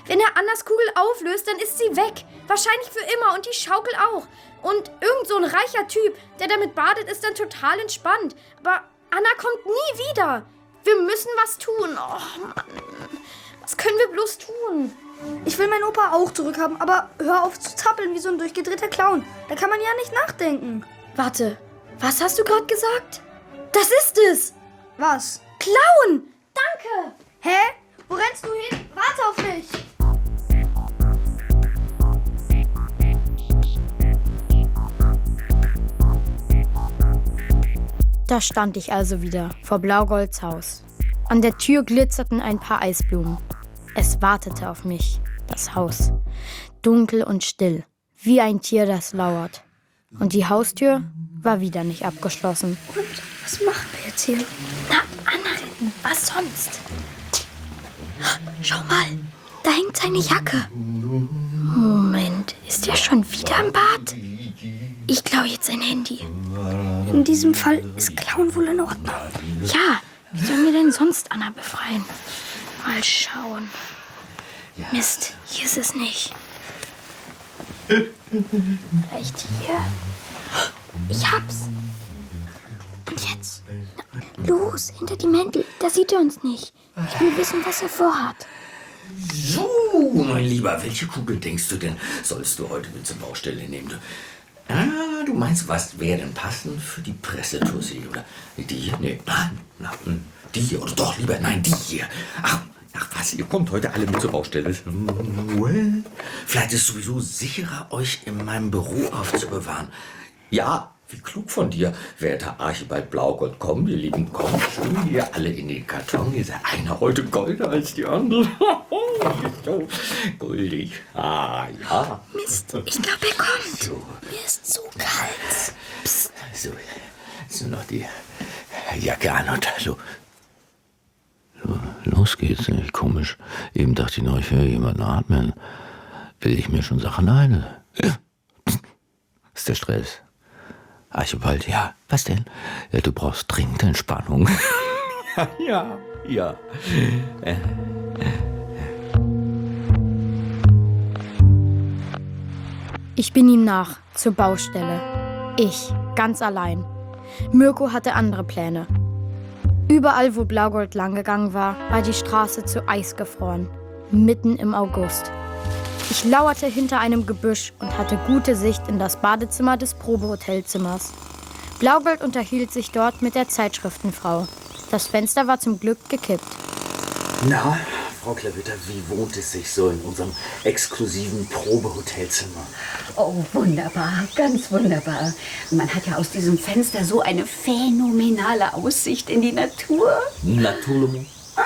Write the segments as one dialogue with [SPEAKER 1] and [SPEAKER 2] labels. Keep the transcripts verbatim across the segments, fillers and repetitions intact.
[SPEAKER 1] Wenn er Annas Kugel auflöst, dann ist sie weg. Wahrscheinlich für immer und die Schaukel auch. Und irgend so ein reicher Typ, der damit badet, ist dann total entspannt. Aber Anna kommt nie wieder. Wir müssen was tun. Oh Mann, was können wir bloß tun?
[SPEAKER 2] Ich will meinen Opa auch zurückhaben, aber hör auf zu zappeln wie so ein durchgedrehter Clown. Da kann man ja nicht nachdenken.
[SPEAKER 1] Warte, was hast du gerade gesagt? Das ist es.
[SPEAKER 2] Was?
[SPEAKER 1] Clown! Danke!
[SPEAKER 2] Hä? Wo rennst du hin? Warte auf mich!
[SPEAKER 3] Da stand ich also wieder vor Blaugolds Haus. An der Tür glitzerten ein paar Eisblumen. Es wartete auf mich, das Haus. Dunkel und still, wie ein Tier, das lauert. Und die Haustür war wieder nicht abgeschlossen.
[SPEAKER 2] Und was machen wir jetzt hier?
[SPEAKER 1] Na, Anna retten, was sonst? Schau mal, da hängt seine Jacke. Moment, ist er schon wieder im Bad? Ich klaue jetzt sein Handy.
[SPEAKER 2] In diesem Fall ist Clown wohl in Ordnung.
[SPEAKER 1] Ja, wie sollen wir denn sonst Anna befreien? Mal schauen. Mist, hier ist es nicht. Vielleicht hier. Ich hab's. Und jetzt? Los, hinter die Mäntel. Da sieht er uns nicht. Ich will wissen, was er vorhat.
[SPEAKER 4] So, mein Lieber, welche Kugel denkst du denn, sollst du heute mit zur Baustelle nehmen? Du, ah, du meinst, was wäre denn passend für die Pressetournee, oder? Die hier? Nee, nein, nein, die hier, oder doch lieber, nein, die hier. Ach, ach was, ihr kommt heute alle mit zur Baustelle. Well, vielleicht ist es sowieso sicherer, euch in meinem Büro aufzubewahren. Ja, wie klug von dir, werter Archibald Blaugold. Komm, ihr Lieben, komm schön hier alle in den Karton. Ihr seid einer heute goldener als die andere. So goldig. Ah, ja.
[SPEAKER 1] Mist, ich glaube, er kommt.
[SPEAKER 4] So.
[SPEAKER 1] Mir ist so kalt.
[SPEAKER 4] Psst. So, so noch die Jacke an und so. So, los geht's, nicht komisch. Eben dachte ich noch, ich höre jemanden atmen. Will ich mir schon Sachen ein? Ja. Ist der Stress. Archibald, ja, was denn? Ja, du brauchst dringend Entspannung. ja, ja. Äh,
[SPEAKER 3] Ich bin ihm nach, zur Baustelle. Ich, ganz allein. Mirko hatte andere Pläne. Überall, wo Blaugold langgegangen war, war die Straße zu Eis gefroren. Mitten im August. Ich lauerte hinter einem Gebüsch und hatte gute Sicht in das Badezimmer des Probehotelzimmers. Blaugold unterhielt sich dort mit der Zeitschriftenfrau. Das Fenster war zum Glück gekippt.
[SPEAKER 4] Na, Frau Klavitter, wie wohnt es sich so in unserem exklusiven Probehotelzimmer?
[SPEAKER 5] Oh, wunderbar, ganz wunderbar. Man hat ja aus diesem Fenster so eine phänomenale Aussicht in die Natur.
[SPEAKER 4] Naturlummer.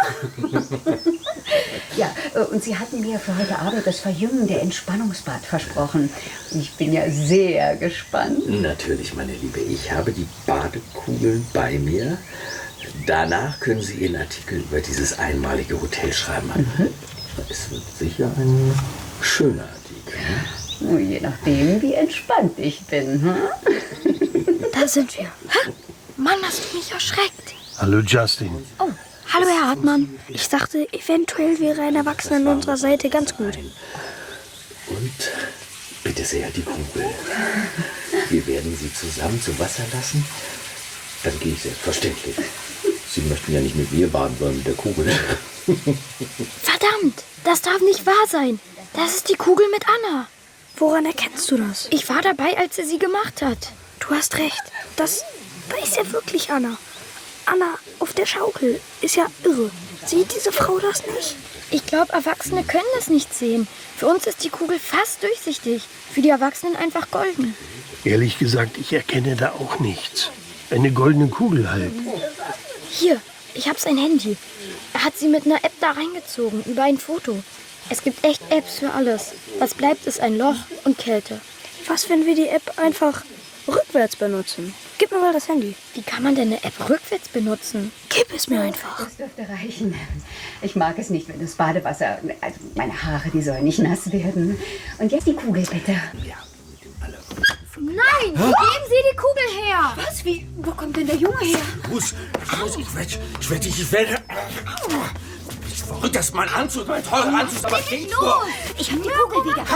[SPEAKER 5] Ja, und Sie hatten mir für heute Abend das verjüngende Entspannungsbad versprochen. Ich bin ja sehr gespannt.
[SPEAKER 4] Natürlich, meine Liebe, ich habe die Badekugeln bei mir. Danach können Sie Ihren Artikel über dieses einmalige Hotel schreiben. Mhm. Es wird sicher ein schöner Artikel.
[SPEAKER 5] Ne? Je nachdem, wie entspannt ich bin. Hm?
[SPEAKER 1] Da sind wir. Hä? Mann, hast du mich erschreckt.
[SPEAKER 6] Hallo, Justin.
[SPEAKER 1] Oh, hallo, Herr Hartmann.
[SPEAKER 2] Ich dachte, eventuell wäre ein Erwachsener an unserer Seite ganz gut.
[SPEAKER 4] Und bitte sehr, die Kugel. Wir werden Sie zusammen zu Wasser lassen. Dann gehe ich selbstverständlich. Sie möchten ja nicht mit mir baden, sondern mit der Kugel.
[SPEAKER 1] Verdammt, das darf nicht wahr sein. Das ist die Kugel mit Anna.
[SPEAKER 2] Woran erkennst du das?
[SPEAKER 1] Ich war dabei, als er sie gemacht hat.
[SPEAKER 2] Du hast recht. Das, da ist ja wirklich Anna. Anna auf der Schaukel ist ja irre. Sieht diese Frau das nicht?
[SPEAKER 1] Ich glaube, Erwachsene können das nicht sehen. Für uns ist die Kugel fast durchsichtig. Für die Erwachsenen einfach golden.
[SPEAKER 6] Ehrlich gesagt, ich erkenne da auch nichts. Eine goldene Kugel halt.
[SPEAKER 1] Hier, ich habe sein Handy. Er hat sie mit einer App da reingezogen, über ein Foto. Es gibt echt Apps für alles. Was bleibt, ist ein Loch und Kälte.
[SPEAKER 2] Was, wenn wir die App einfach rückwärts benutzen? Gib mir mal das Handy.
[SPEAKER 1] Wie kann man denn eine App rückwärts benutzen?
[SPEAKER 2] Gib es mir einfach.
[SPEAKER 5] Das dürfte reichen. Ich mag es nicht, wenn das Badewasser, also meine Haare, die sollen nicht nass werden. Und jetzt die Kugel, bitte.
[SPEAKER 4] Ja, mit dem allergrößten
[SPEAKER 1] Nein, geben Sie die Kugel her.
[SPEAKER 5] Was? Wie? Wo kommt denn der Junge her?
[SPEAKER 4] Los, los, ich werde, ich werde, ich werde. verrückt, das ist mein Anzug, mein teurer Anzug, aber geht
[SPEAKER 1] Los!
[SPEAKER 4] nur.
[SPEAKER 5] Ich hab die Kugel wieder.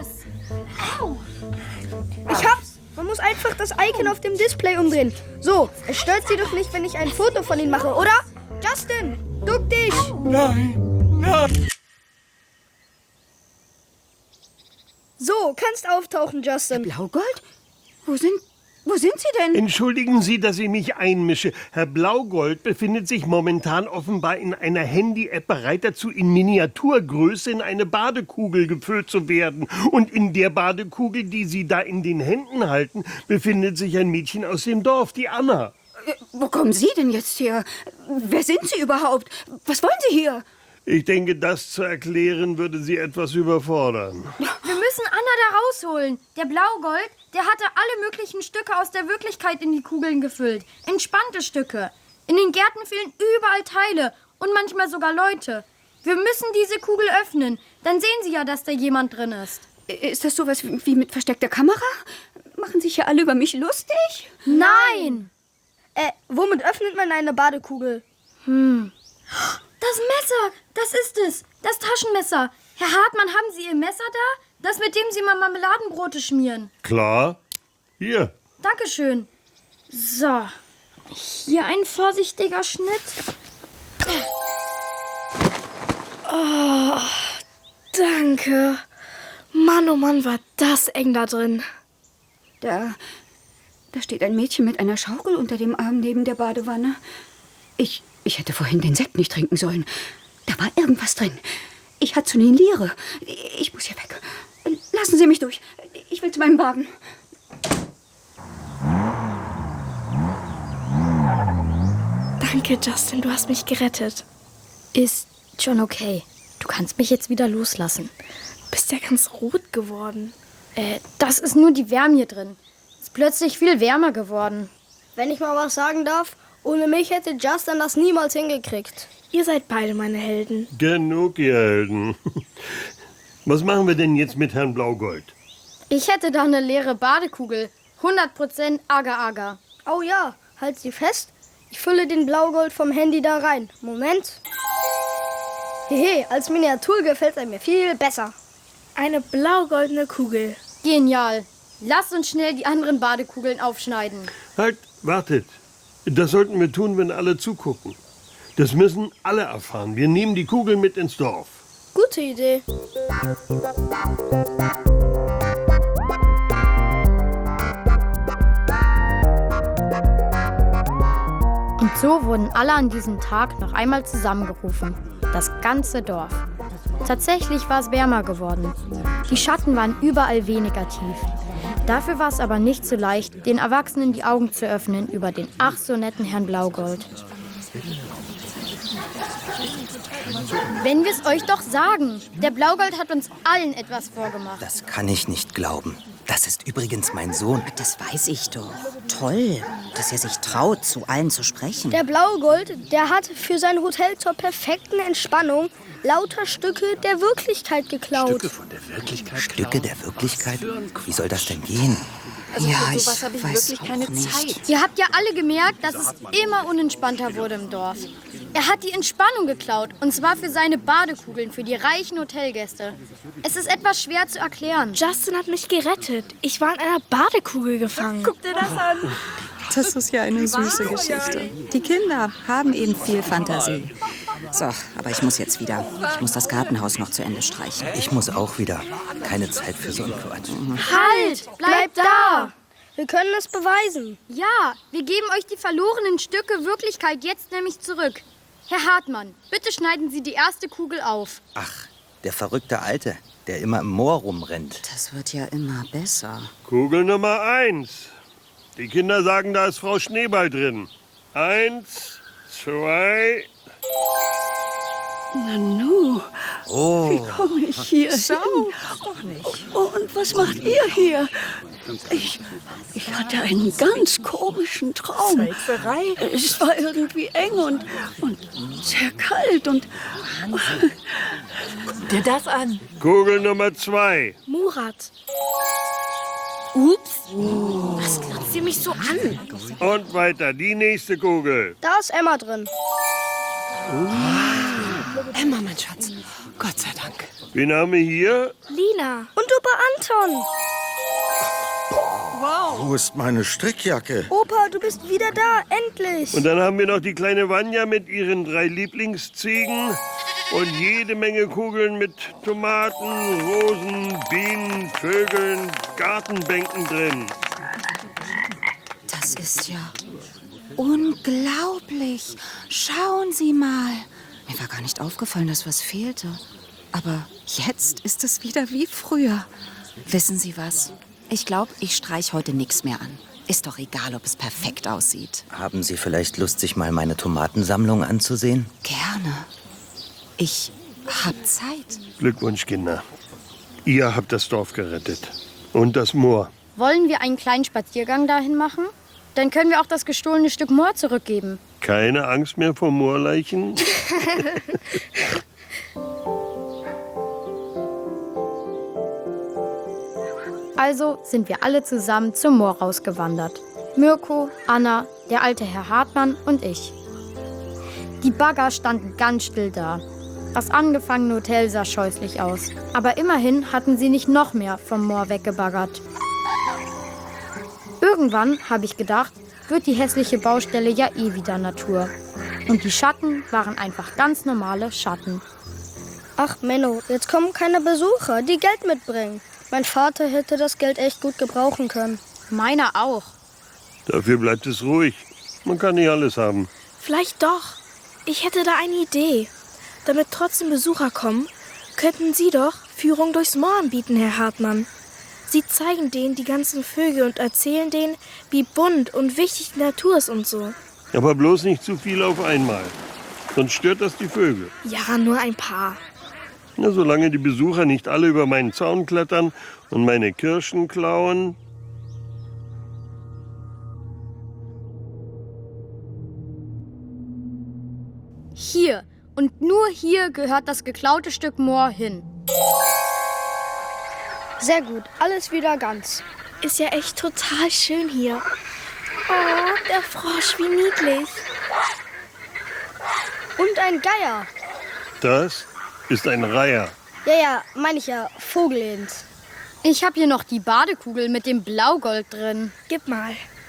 [SPEAKER 2] Ich hab's. Man muss einfach das Icon auf dem Display umdrehen. So, es stört Sie doch nicht, wenn ich ein Foto von Ihnen mache, oder? Justin, duck dich.
[SPEAKER 6] Nein, nein.
[SPEAKER 2] So, kannst auftauchen, Justin.
[SPEAKER 5] Blaugold? Wo sind, wo sind Sie denn?
[SPEAKER 6] Entschuldigen Sie, dass ich mich einmische. Herr Blaugold befindet sich momentan offenbar in einer Handy-App bereit dazu, in Miniaturgröße in eine Badekugel gefüllt zu werden. Und in der Badekugel, die Sie da in den Händen halten, befindet sich ein Mädchen aus dem Dorf, die Anna.
[SPEAKER 5] Äh, Wo kommen Sie denn jetzt her? Wer sind Sie überhaupt? Was wollen Sie hier?
[SPEAKER 6] Ich denke, das zu erklären, würde Sie etwas überfordern.
[SPEAKER 1] Wir müssen Anna da rausholen. Der Blaugold, der hatte alle möglichen Stücke aus der Wirklichkeit in die Kugeln gefüllt. Entspannte Stücke. In den Gärten fehlen überall Teile und manchmal sogar Leute. Wir müssen diese Kugel öffnen. Dann sehen Sie ja, dass da jemand drin ist.
[SPEAKER 5] Ist das sowas wie wie mit versteckter Kamera? Machen sich hier alle über mich lustig?
[SPEAKER 1] Nein!
[SPEAKER 2] Äh, womit öffnet man eine Badekugel?
[SPEAKER 1] Das Messer, das ist es. Das Taschenmesser. Herr Hartmann, haben Sie Ihr Messer da? Das, mit dem Sie mal Marmeladenbrote schmieren.
[SPEAKER 6] Klar. Hier.
[SPEAKER 1] Dankeschön. So, hier ein vorsichtiger Schnitt.
[SPEAKER 2] Oh, danke. Mann, oh Mann, war das eng da drin.
[SPEAKER 5] Da, da steht ein Mädchen mit einer Schaukel unter dem Arm neben der Badewanne. Ich, ich hätte vorhin den Sekt nicht trinken sollen. Da war irgendwas drin. Ich halluziniere. Ich muss hier weg. Lassen Sie mich durch. Ich will zu meinem Wagen.
[SPEAKER 2] Danke, Justin, du hast mich gerettet.
[SPEAKER 3] Ist schon okay. Du kannst mich jetzt wieder loslassen.
[SPEAKER 2] Bist ja ganz rot geworden.
[SPEAKER 3] Äh, das ist nur die Wärme hier drin. Ist plötzlich viel wärmer geworden.
[SPEAKER 2] Wenn ich mal was sagen darf, ohne mich hätte Justin das niemals hingekriegt. Ihr seid beide meine Helden.
[SPEAKER 6] Genug, ihr Helden. Was machen wir denn jetzt mit Herrn Blaugold?
[SPEAKER 1] Ich hätte da eine leere Badekugel. hundert Prozent Agar-Agar.
[SPEAKER 2] Oh ja, halt sie fest. Ich fülle den Blaugold vom Handy da rein. Moment. Hehe, als Miniatur gefällt es mir viel besser. Eine blau-goldene Kugel.
[SPEAKER 1] Genial. Lass uns schnell die anderen Badekugeln aufschneiden.
[SPEAKER 6] Halt, wartet. Das sollten wir tun, wenn alle zugucken. Das müssen alle erfahren. Wir nehmen die Kugel mit ins Dorf.
[SPEAKER 2] Gute Idee.
[SPEAKER 3] Und so wurden alle an diesem Tag noch einmal zusammengerufen. Das ganze Dorf. Tatsächlich war es wärmer geworden. Die Schatten waren überall weniger tief. Dafür war es aber nicht so leicht, den Erwachsenen die Augen zu öffnen über den ach so netten Herrn Blaugold.
[SPEAKER 1] Wenn wir es euch doch sagen. Der Blaugold hat uns allen etwas vorgemacht.
[SPEAKER 7] Das kann ich nicht glauben. Das ist übrigens mein Sohn.
[SPEAKER 8] Das weiß ich doch. Toll, dass er sich traut, zu allen zu sprechen.
[SPEAKER 2] Der Blaugold, der hat für sein Hotel zur perfekten Entspannung lauter Stücke der Wirklichkeit geklaut.
[SPEAKER 7] Stücke von der Wirklichkeit? Stücke der Wirklichkeit? Wie soll das denn gehen?
[SPEAKER 8] Also ja, für sowas habe ich wirklich keine nicht. Zeit.
[SPEAKER 1] Ihr habt ja alle gemerkt, dass es immer unentspannter wurde im Dorf. Er hat die Entspannung geklaut, und zwar für seine Badekugeln, für die reichen Hotelgäste. Es ist etwas schwer zu erklären.
[SPEAKER 2] Justin hat mich gerettet. Ich war in einer Badekugel gefangen.
[SPEAKER 9] Guck dir das an. Das ist ja eine süße Geschichte. Die Kinder haben eben viel Fantasie.
[SPEAKER 8] So, aber ich muss jetzt wieder. Ich muss das Gartenhaus noch zu Ende streichen.
[SPEAKER 7] Ich muss auch wieder. Keine Zeit für so einen Quatsch.
[SPEAKER 1] Halt! Bleibt da!
[SPEAKER 2] Wir können es beweisen.
[SPEAKER 1] Ja, wir geben euch die verlorenen Stücke Wirklichkeit jetzt nämlich zurück. Herr Hartmann, bitte schneiden Sie die erste Kugel auf.
[SPEAKER 7] Ach, der verrückte Alte, der immer im Moor rumrennt.
[SPEAKER 8] Das wird ja immer besser.
[SPEAKER 6] Kugel Nummer eins. Die Kinder sagen, da ist Frau Schneeball drin. Eins, zwei...
[SPEAKER 5] Nanu,
[SPEAKER 7] Oh.
[SPEAKER 5] wie komme ich hier hin?
[SPEAKER 9] Doch nicht.
[SPEAKER 5] Oh, und was macht ihr hier? Ich, ich hatte einen ganz komischen Traum.
[SPEAKER 9] Seltserei?
[SPEAKER 5] Es war irgendwie eng und, und sehr kalt und...
[SPEAKER 9] Guck dir das an.
[SPEAKER 6] Kugel Nummer zwei.
[SPEAKER 2] Murat.
[SPEAKER 5] Ups.
[SPEAKER 2] Was glotzt sie mich so an?
[SPEAKER 6] Und weiter, die nächste Kugel.
[SPEAKER 2] Da ist Emma drin.
[SPEAKER 10] Emma, mein Schatz. Gott sei Dank.
[SPEAKER 6] Wen haben wir hier?
[SPEAKER 2] Lina. Und Opa Anton.
[SPEAKER 10] Wow.
[SPEAKER 11] Wo ist meine Strickjacke?
[SPEAKER 2] Opa, du bist wieder da. Endlich.
[SPEAKER 6] Und dann haben wir noch die kleine Vanja mit ihren drei Lieblingsziegen und jede Menge Kugeln mit Tomaten, Rosen, Bienen, Vögeln, Gartenbänken drin.
[SPEAKER 8] Das ist ja unglaublich. Schauen Sie mal. Mir war gar nicht aufgefallen, dass was fehlte. Aber jetzt ist es wieder wie früher. Wissen Sie was? Ich glaube, ich streich heute nichts mehr an. Ist doch egal, ob es perfekt aussieht.
[SPEAKER 7] Haben Sie vielleicht Lust, sich mal meine Tomatensammlung anzusehen?
[SPEAKER 8] Gerne. Ich hab Zeit.
[SPEAKER 6] Glückwunsch, Kinder. Ihr habt das Dorf gerettet. Und das Moor.
[SPEAKER 3] Wollen wir einen kleinen Spaziergang dahin machen? Dann können wir auch das gestohlene Stück Moor zurückgeben.
[SPEAKER 6] Keine Angst mehr vor Moorleichen?
[SPEAKER 3] Also sind wir alle zusammen zum Moor rausgewandert. Mirko, Anna, der alte Herr Hartmann und ich. Die Bagger standen ganz still da. Das angefangene Hotel sah scheußlich aus. Aber immerhin hatten sie nicht noch mehr vom Moor weggebaggert. Irgendwann, habe ich gedacht, wird die hässliche Baustelle ja eh wieder Natur. Und die Schatten waren einfach ganz normale Schatten.
[SPEAKER 2] Ach, Menno, jetzt kommen keine Besucher, die Geld mitbringen. Mein Vater hätte das Geld echt gut gebrauchen können.
[SPEAKER 3] Meiner auch.
[SPEAKER 6] Dafür bleibt es ruhig. Man kann nicht alles haben.
[SPEAKER 12] Vielleicht doch. Ich hätte da eine Idee. Damit trotzdem Besucher kommen, könnten Sie doch Führung durchs Moor anbieten, Herr Hartmann. Sie zeigen denen die ganzen Vögel und erzählen denen, wie bunt und wichtig die Natur ist und so.
[SPEAKER 6] Aber bloß nicht zu viel auf einmal. Sonst stört das die Vögel.
[SPEAKER 12] Ja, nur ein paar.
[SPEAKER 6] Na, solange die Besucher nicht alle über meinen Zaun klettern und meine Kirschen klauen.
[SPEAKER 3] Hier und nur hier gehört das geklaute Stück Moor hin.
[SPEAKER 2] Sehr gut, alles wieder ganz.
[SPEAKER 12] Ist ja echt total schön hier. Oh, der Frosch, wie niedlich.
[SPEAKER 2] Und ein Geier.
[SPEAKER 6] Das ist ein Reiher.
[SPEAKER 2] Ja, ja, meine ich ja, Vogelens.
[SPEAKER 3] Ich habe hier noch die Badekugel mit dem Blaugold drin.
[SPEAKER 12] Gib mal.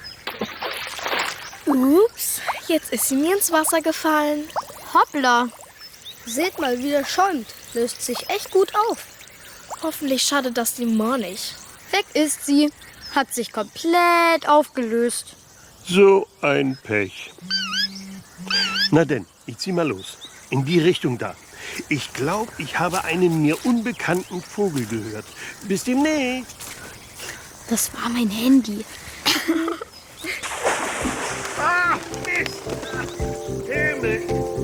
[SPEAKER 12] Ups, jetzt ist sie mir ins Wasser gefallen.
[SPEAKER 3] Hoppla.
[SPEAKER 2] Seht mal, wie der schäumt. Löst sich echt gut auf.
[SPEAKER 12] Hoffentlich schadet das dem Moor nicht.
[SPEAKER 3] Weg ist sie. Hat sich komplett aufgelöst.
[SPEAKER 6] So ein Pech. Na denn, ich zieh mal los. In die Richtung da. Ich glaube, ich habe einen mir unbekannten Vogel gehört. Bis demnächst.
[SPEAKER 3] Das war mein Handy.
[SPEAKER 6] Ah, Mist! Himmel!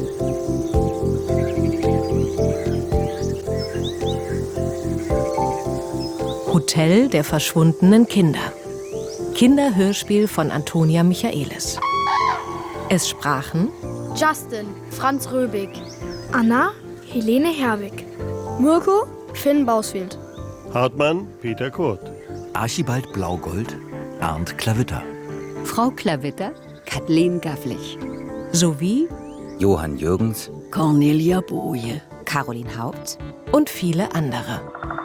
[SPEAKER 10] Hotel der verschwundenen Kinder. Kinderhörspiel von Antonia Michaelis. Es sprachen
[SPEAKER 3] Justin, Franz Röbig.
[SPEAKER 12] Anna, Helene Herwig.
[SPEAKER 2] Mirko, Finn Bausfield.
[SPEAKER 6] Hartmann, Peter Kurt.
[SPEAKER 13] Archibald Blaugold, Arndt Klavitter.
[SPEAKER 5] Frau Klavitter, Kathleen Gavlich.
[SPEAKER 10] Sowie
[SPEAKER 7] Johann Jürgens,
[SPEAKER 5] Cornelia Boje, Caroline Haupt
[SPEAKER 10] und viele andere.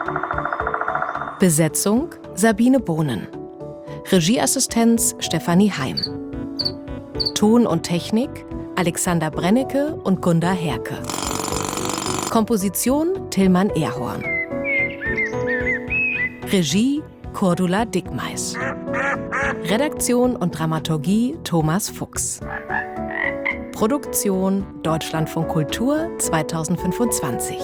[SPEAKER 10] Besetzung Sabine Bohnen. Regieassistenz Stefanie Heim. Ton und Technik Alexander Brennecke und Gunda Herke. Komposition Tillmann Ehrhorn. Regie Cordula Dickmeis. Redaktion und Dramaturgie Thomas Fuchs. Produktion Deutschlandfunk Kultur zweitausendfünfundzwanzig.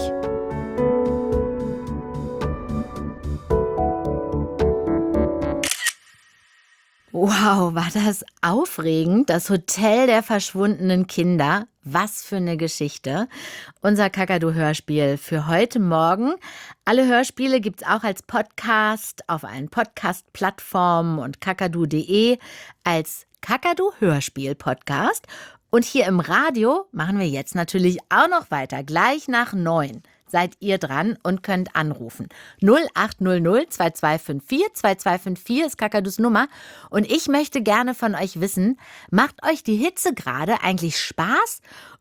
[SPEAKER 14] Wow, war das aufregend. Das Hotel der verschwundenen Kinder. Was für eine Geschichte. Unser Kakadu-Hörspiel für heute Morgen. Alle Hörspiele gibt's auch als Podcast auf allen Podcast-Plattformen und kakadu punkt de als Kakadu-Hörspiel-Podcast. Und hier im Radio machen wir jetzt natürlich auch noch weiter. Gleich nach neun seid ihr dran und könnt anrufen. null acht null null zwei zwei fünf vier zwei zwei fünf vier ist Kakadus Nummer. Und ich möchte gerne von euch wissen, macht euch die Hitze gerade eigentlich Spaß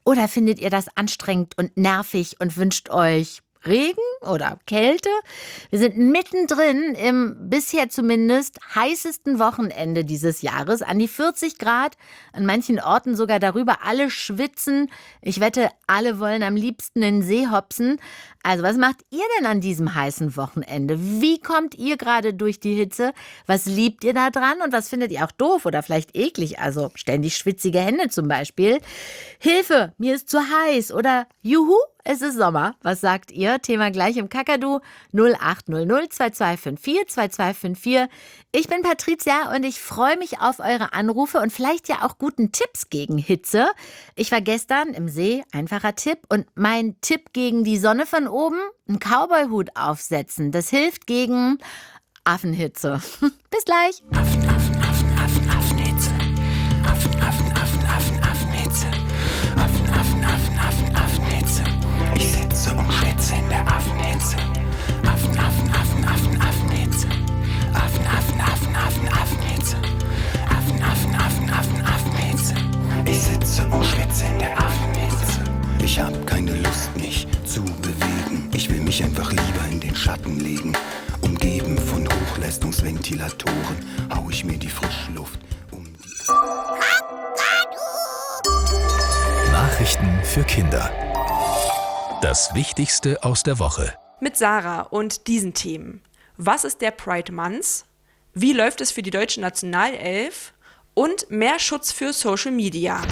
[SPEAKER 14] Oder findet ihr das anstrengend und nervig und wünscht euch Regen oder Kälte? Wir sind mittendrin im bisher zumindest heißesten Wochenende dieses Jahres. An die vierzig Grad, an manchen Orten sogar darüber. Alle schwitzen. Ich wette, alle wollen am liebsten in den See hopsen. Also was macht ihr denn an diesem heißen Wochenende? Wie kommt ihr gerade durch die Hitze? Was liebt ihr da dran und was findet ihr auch doof oder vielleicht eklig? Also ständig schwitzige Hände zum Beispiel. Hilfe, mir ist zu heiß oder Juhu, es ist Sommer. Was sagt ihr? Thema gleich im Kakadu null acht null null zwei zwei fünf vier zwei zwei fünf vier. Ich bin Patricia und ich freue mich auf eure Anrufe und vielleicht ja auch guten Tipps gegen Hitze. Ich war gestern im See, einfacher Tipp. Und mein Tipp gegen die Sonne von oben, einen Cowboy-Hut aufsetzen. Das hilft gegen Affenhitze. Bis gleich.
[SPEAKER 15] Affen, Affen, Affen, Affen, Affenhitze. Affen, Affen, Affen, Affen, Affenhitze. Affen, Affen, Affen, Affen, Affenhitze. Ich sitze und schwitze in der Affenhitze. Affen, Affen, Affen, Affen, Affenhitze. Affen, Affen, Affen, Affen, Affenhitze. Affen, Affen, Affen, Affen, Affenhitze. Ich sitze und schwitze in der Affenhitze.
[SPEAKER 11] Ich hab keine Lust, mich zu bewegen. Ich will mich einfach lieber in den Schatten legen. Umgeben von Hochleistungsventilatoren hau ich mir die Frischluft um die...
[SPEAKER 13] Nachrichten für Kinder. Das Wichtigste aus der Woche.
[SPEAKER 16] Mit Sarah und diesen Themen. Was ist der Pride Month? Wie läuft es für die deutsche Nationalelf? Und mehr Schutz für Social Media.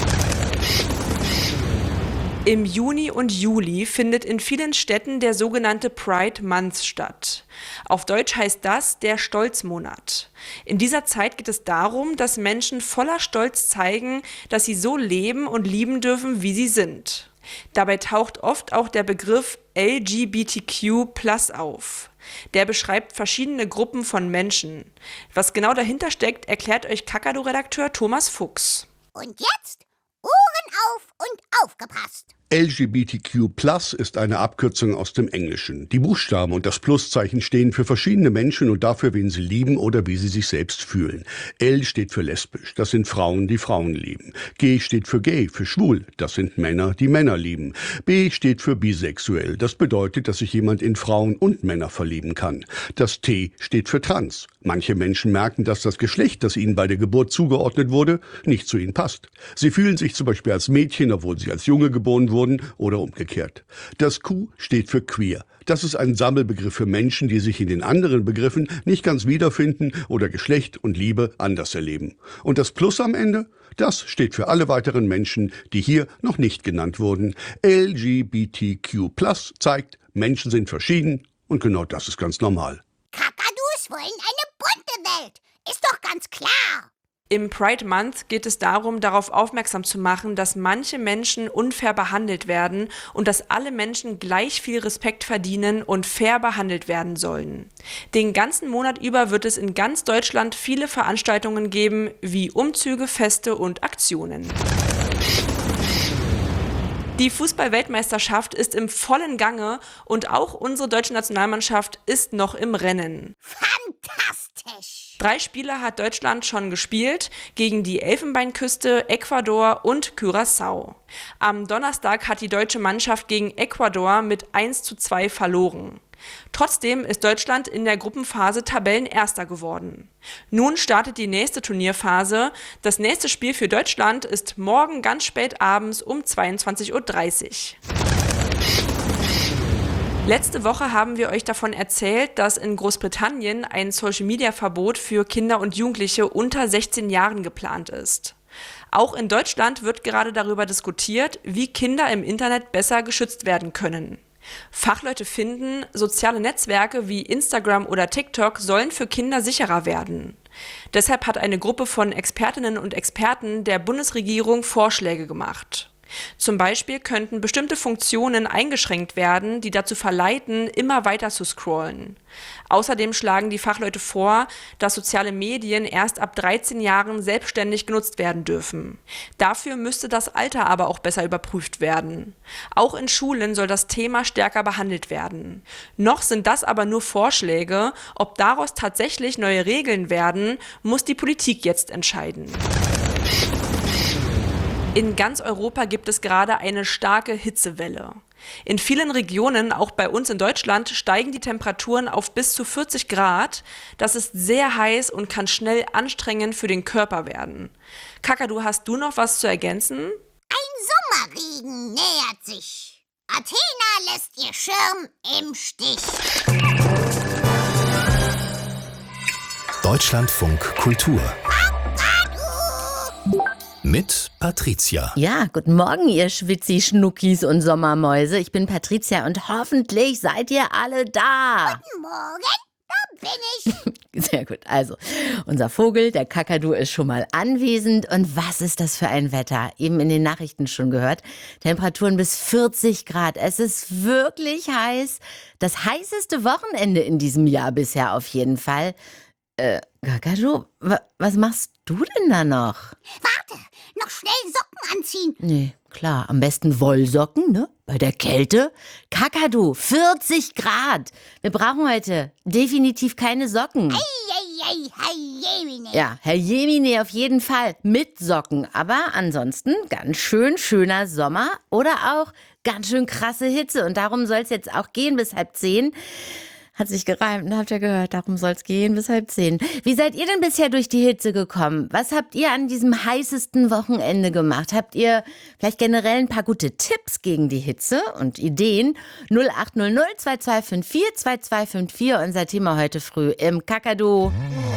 [SPEAKER 16] Im Juni und Juli findet in vielen Städten der sogenannte Pride Month statt. Auf Deutsch heißt das der Stolzmonat. In dieser Zeit geht es darum, dass Menschen voller Stolz zeigen, dass sie so leben und lieben dürfen, wie sie sind. Dabei taucht oft auch der Begriff L G B T Q plus auf. Der beschreibt verschiedene Gruppen von Menschen. Was genau dahinter steckt, erklärt euch Kakadu-Redakteur Thomas Fuchs.
[SPEAKER 17] Und jetzt Ohren auf und aufgepasst!
[SPEAKER 18] L G B T Q plus ist eine Abkürzung aus dem Englischen. Die Buchstaben und das Pluszeichen stehen für verschiedene Menschen und dafür, wen sie lieben oder wie sie sich selbst fühlen. L steht für lesbisch, das sind Frauen, die Frauen lieben. G steht für gay, für schwul, das sind Männer, die Männer lieben. B steht für bisexuell, das bedeutet, dass sich jemand in Frauen und Männer verlieben kann. Das T steht für trans. Manche Menschen merken, dass das Geschlecht, das ihnen bei der Geburt zugeordnet wurde, nicht zu ihnen passt. Sie fühlen sich zum Beispiel als Mädchen, obwohl sie als Junge geboren wurden, oder umgekehrt. Das Q steht für queer. Das ist ein Sammelbegriff für Menschen, die sich in den anderen Begriffen nicht ganz wiederfinden oder Geschlecht und Liebe anders erleben. Und das Plus am Ende? Das steht für alle weiteren Menschen, die hier noch nicht genannt wurden. L G B T Q plus zeigt, Menschen sind verschieden und genau das ist ganz normal.
[SPEAKER 17] Kakadus wollen eine bunte Welt. Ist doch ganz klar.
[SPEAKER 16] Im Pride Month geht es darum, darauf aufmerksam zu machen, dass manche Menschen unfair behandelt werden und dass alle Menschen gleich viel Respekt verdienen und fair behandelt werden sollen. Den ganzen Monat über wird es in ganz Deutschland viele Veranstaltungen geben, wie Umzüge, Feste und Aktionen. Die Fußball-Weltmeisterschaft ist im vollen Gange und auch unsere deutsche Nationalmannschaft ist noch im Rennen.
[SPEAKER 17] Fantastisch!
[SPEAKER 16] Drei Spiele hat Deutschland schon gespielt, gegen die Elfenbeinküste, Ecuador und Curaçao. Am Donnerstag hat die deutsche Mannschaft gegen Ecuador mit eins zu zwei verloren. Trotzdem ist Deutschland in der Gruppenphase Tabellenerster geworden. Nun startet die nächste Turnierphase. Das nächste Spiel für Deutschland ist morgen ganz spät abends um zweiundzwanzig Uhr dreißig. Letzte Woche haben wir euch davon erzählt, dass in Großbritannien ein Social-Media-Verbot für Kinder und Jugendliche unter sechzehn Jahren geplant ist. Auch in Deutschland wird gerade darüber diskutiert, wie Kinder im Internet besser geschützt werden können. Fachleute finden, soziale Netzwerke wie Instagram oder TikTok sollen für Kinder sicherer werden. Deshalb hat eine Gruppe von Expertinnen und Experten der Bundesregierung Vorschläge gemacht. Zum Beispiel könnten bestimmte Funktionen eingeschränkt werden, die dazu verleiten, immer weiter zu scrollen. Außerdem schlagen die Fachleute vor, dass soziale Medien erst ab dreizehn Jahren selbstständig genutzt werden dürfen. Dafür müsste das Alter aber auch besser überprüft werden. Auch in Schulen soll das Thema stärker behandelt werden. Noch sind das aber nur Vorschläge. Ob daraus tatsächlich neue Regeln werden, muss die Politik jetzt entscheiden. In ganz Europa gibt es gerade eine starke Hitzewelle. In vielen Regionen, auch bei uns in Deutschland, steigen die Temperaturen auf bis zu vierzig Grad. Das ist sehr heiß und kann schnell anstrengend für den Körper werden. Kakadu, hast du noch was zu ergänzen?
[SPEAKER 17] Ein Sommerregen nähert sich. Athena lässt ihr Schirm im Stich.
[SPEAKER 13] Deutschlandfunk Kultur. Mit Patricia.
[SPEAKER 14] Ja, guten Morgen, ihr Schwitzi, Schnuckis und Sommermäuse. Ich bin Patricia und hoffentlich seid ihr alle da.
[SPEAKER 17] Guten Morgen, da bin ich.
[SPEAKER 14] Sehr gut. Also, unser Vogel, der Kakadu, ist schon mal anwesend. Und was ist das für ein Wetter? Eben in den Nachrichten schon gehört. Temperaturen bis vierzig Grad. Es ist wirklich heiß. Das heißeste Wochenende in diesem Jahr bisher auf jeden Fall. Äh, Kakadu, wa- was machst du denn da noch?
[SPEAKER 17] Warte, noch schnell Socken anziehen.
[SPEAKER 14] Nee, klar, am besten Wollsocken, ne? Bei der Kälte. Kakadu, vierzig Grad. Wir brauchen heute definitiv keine Socken.
[SPEAKER 17] Ei, ei, ei, ei, Jemine.
[SPEAKER 14] Ja, Herr Jemine auf jeden Fall mit Socken. Aber ansonsten ganz schön schöner Sommer oder auch ganz schön krasse Hitze. Und darum soll es jetzt auch gehen bis halb zehn. Hat sich gereimt, ne? Habt ihr gehört, darum soll es gehen bis halb zehn. Wie seid ihr denn bisher durch die Hitze gekommen? Was habt ihr an diesem heißesten Wochenende gemacht? Habt ihr vielleicht generell ein paar gute Tipps gegen die Hitze und Ideen? null acht null null zwei zwei fünf vier zwei zwei fünf vier, unser Thema heute früh im Kakadu.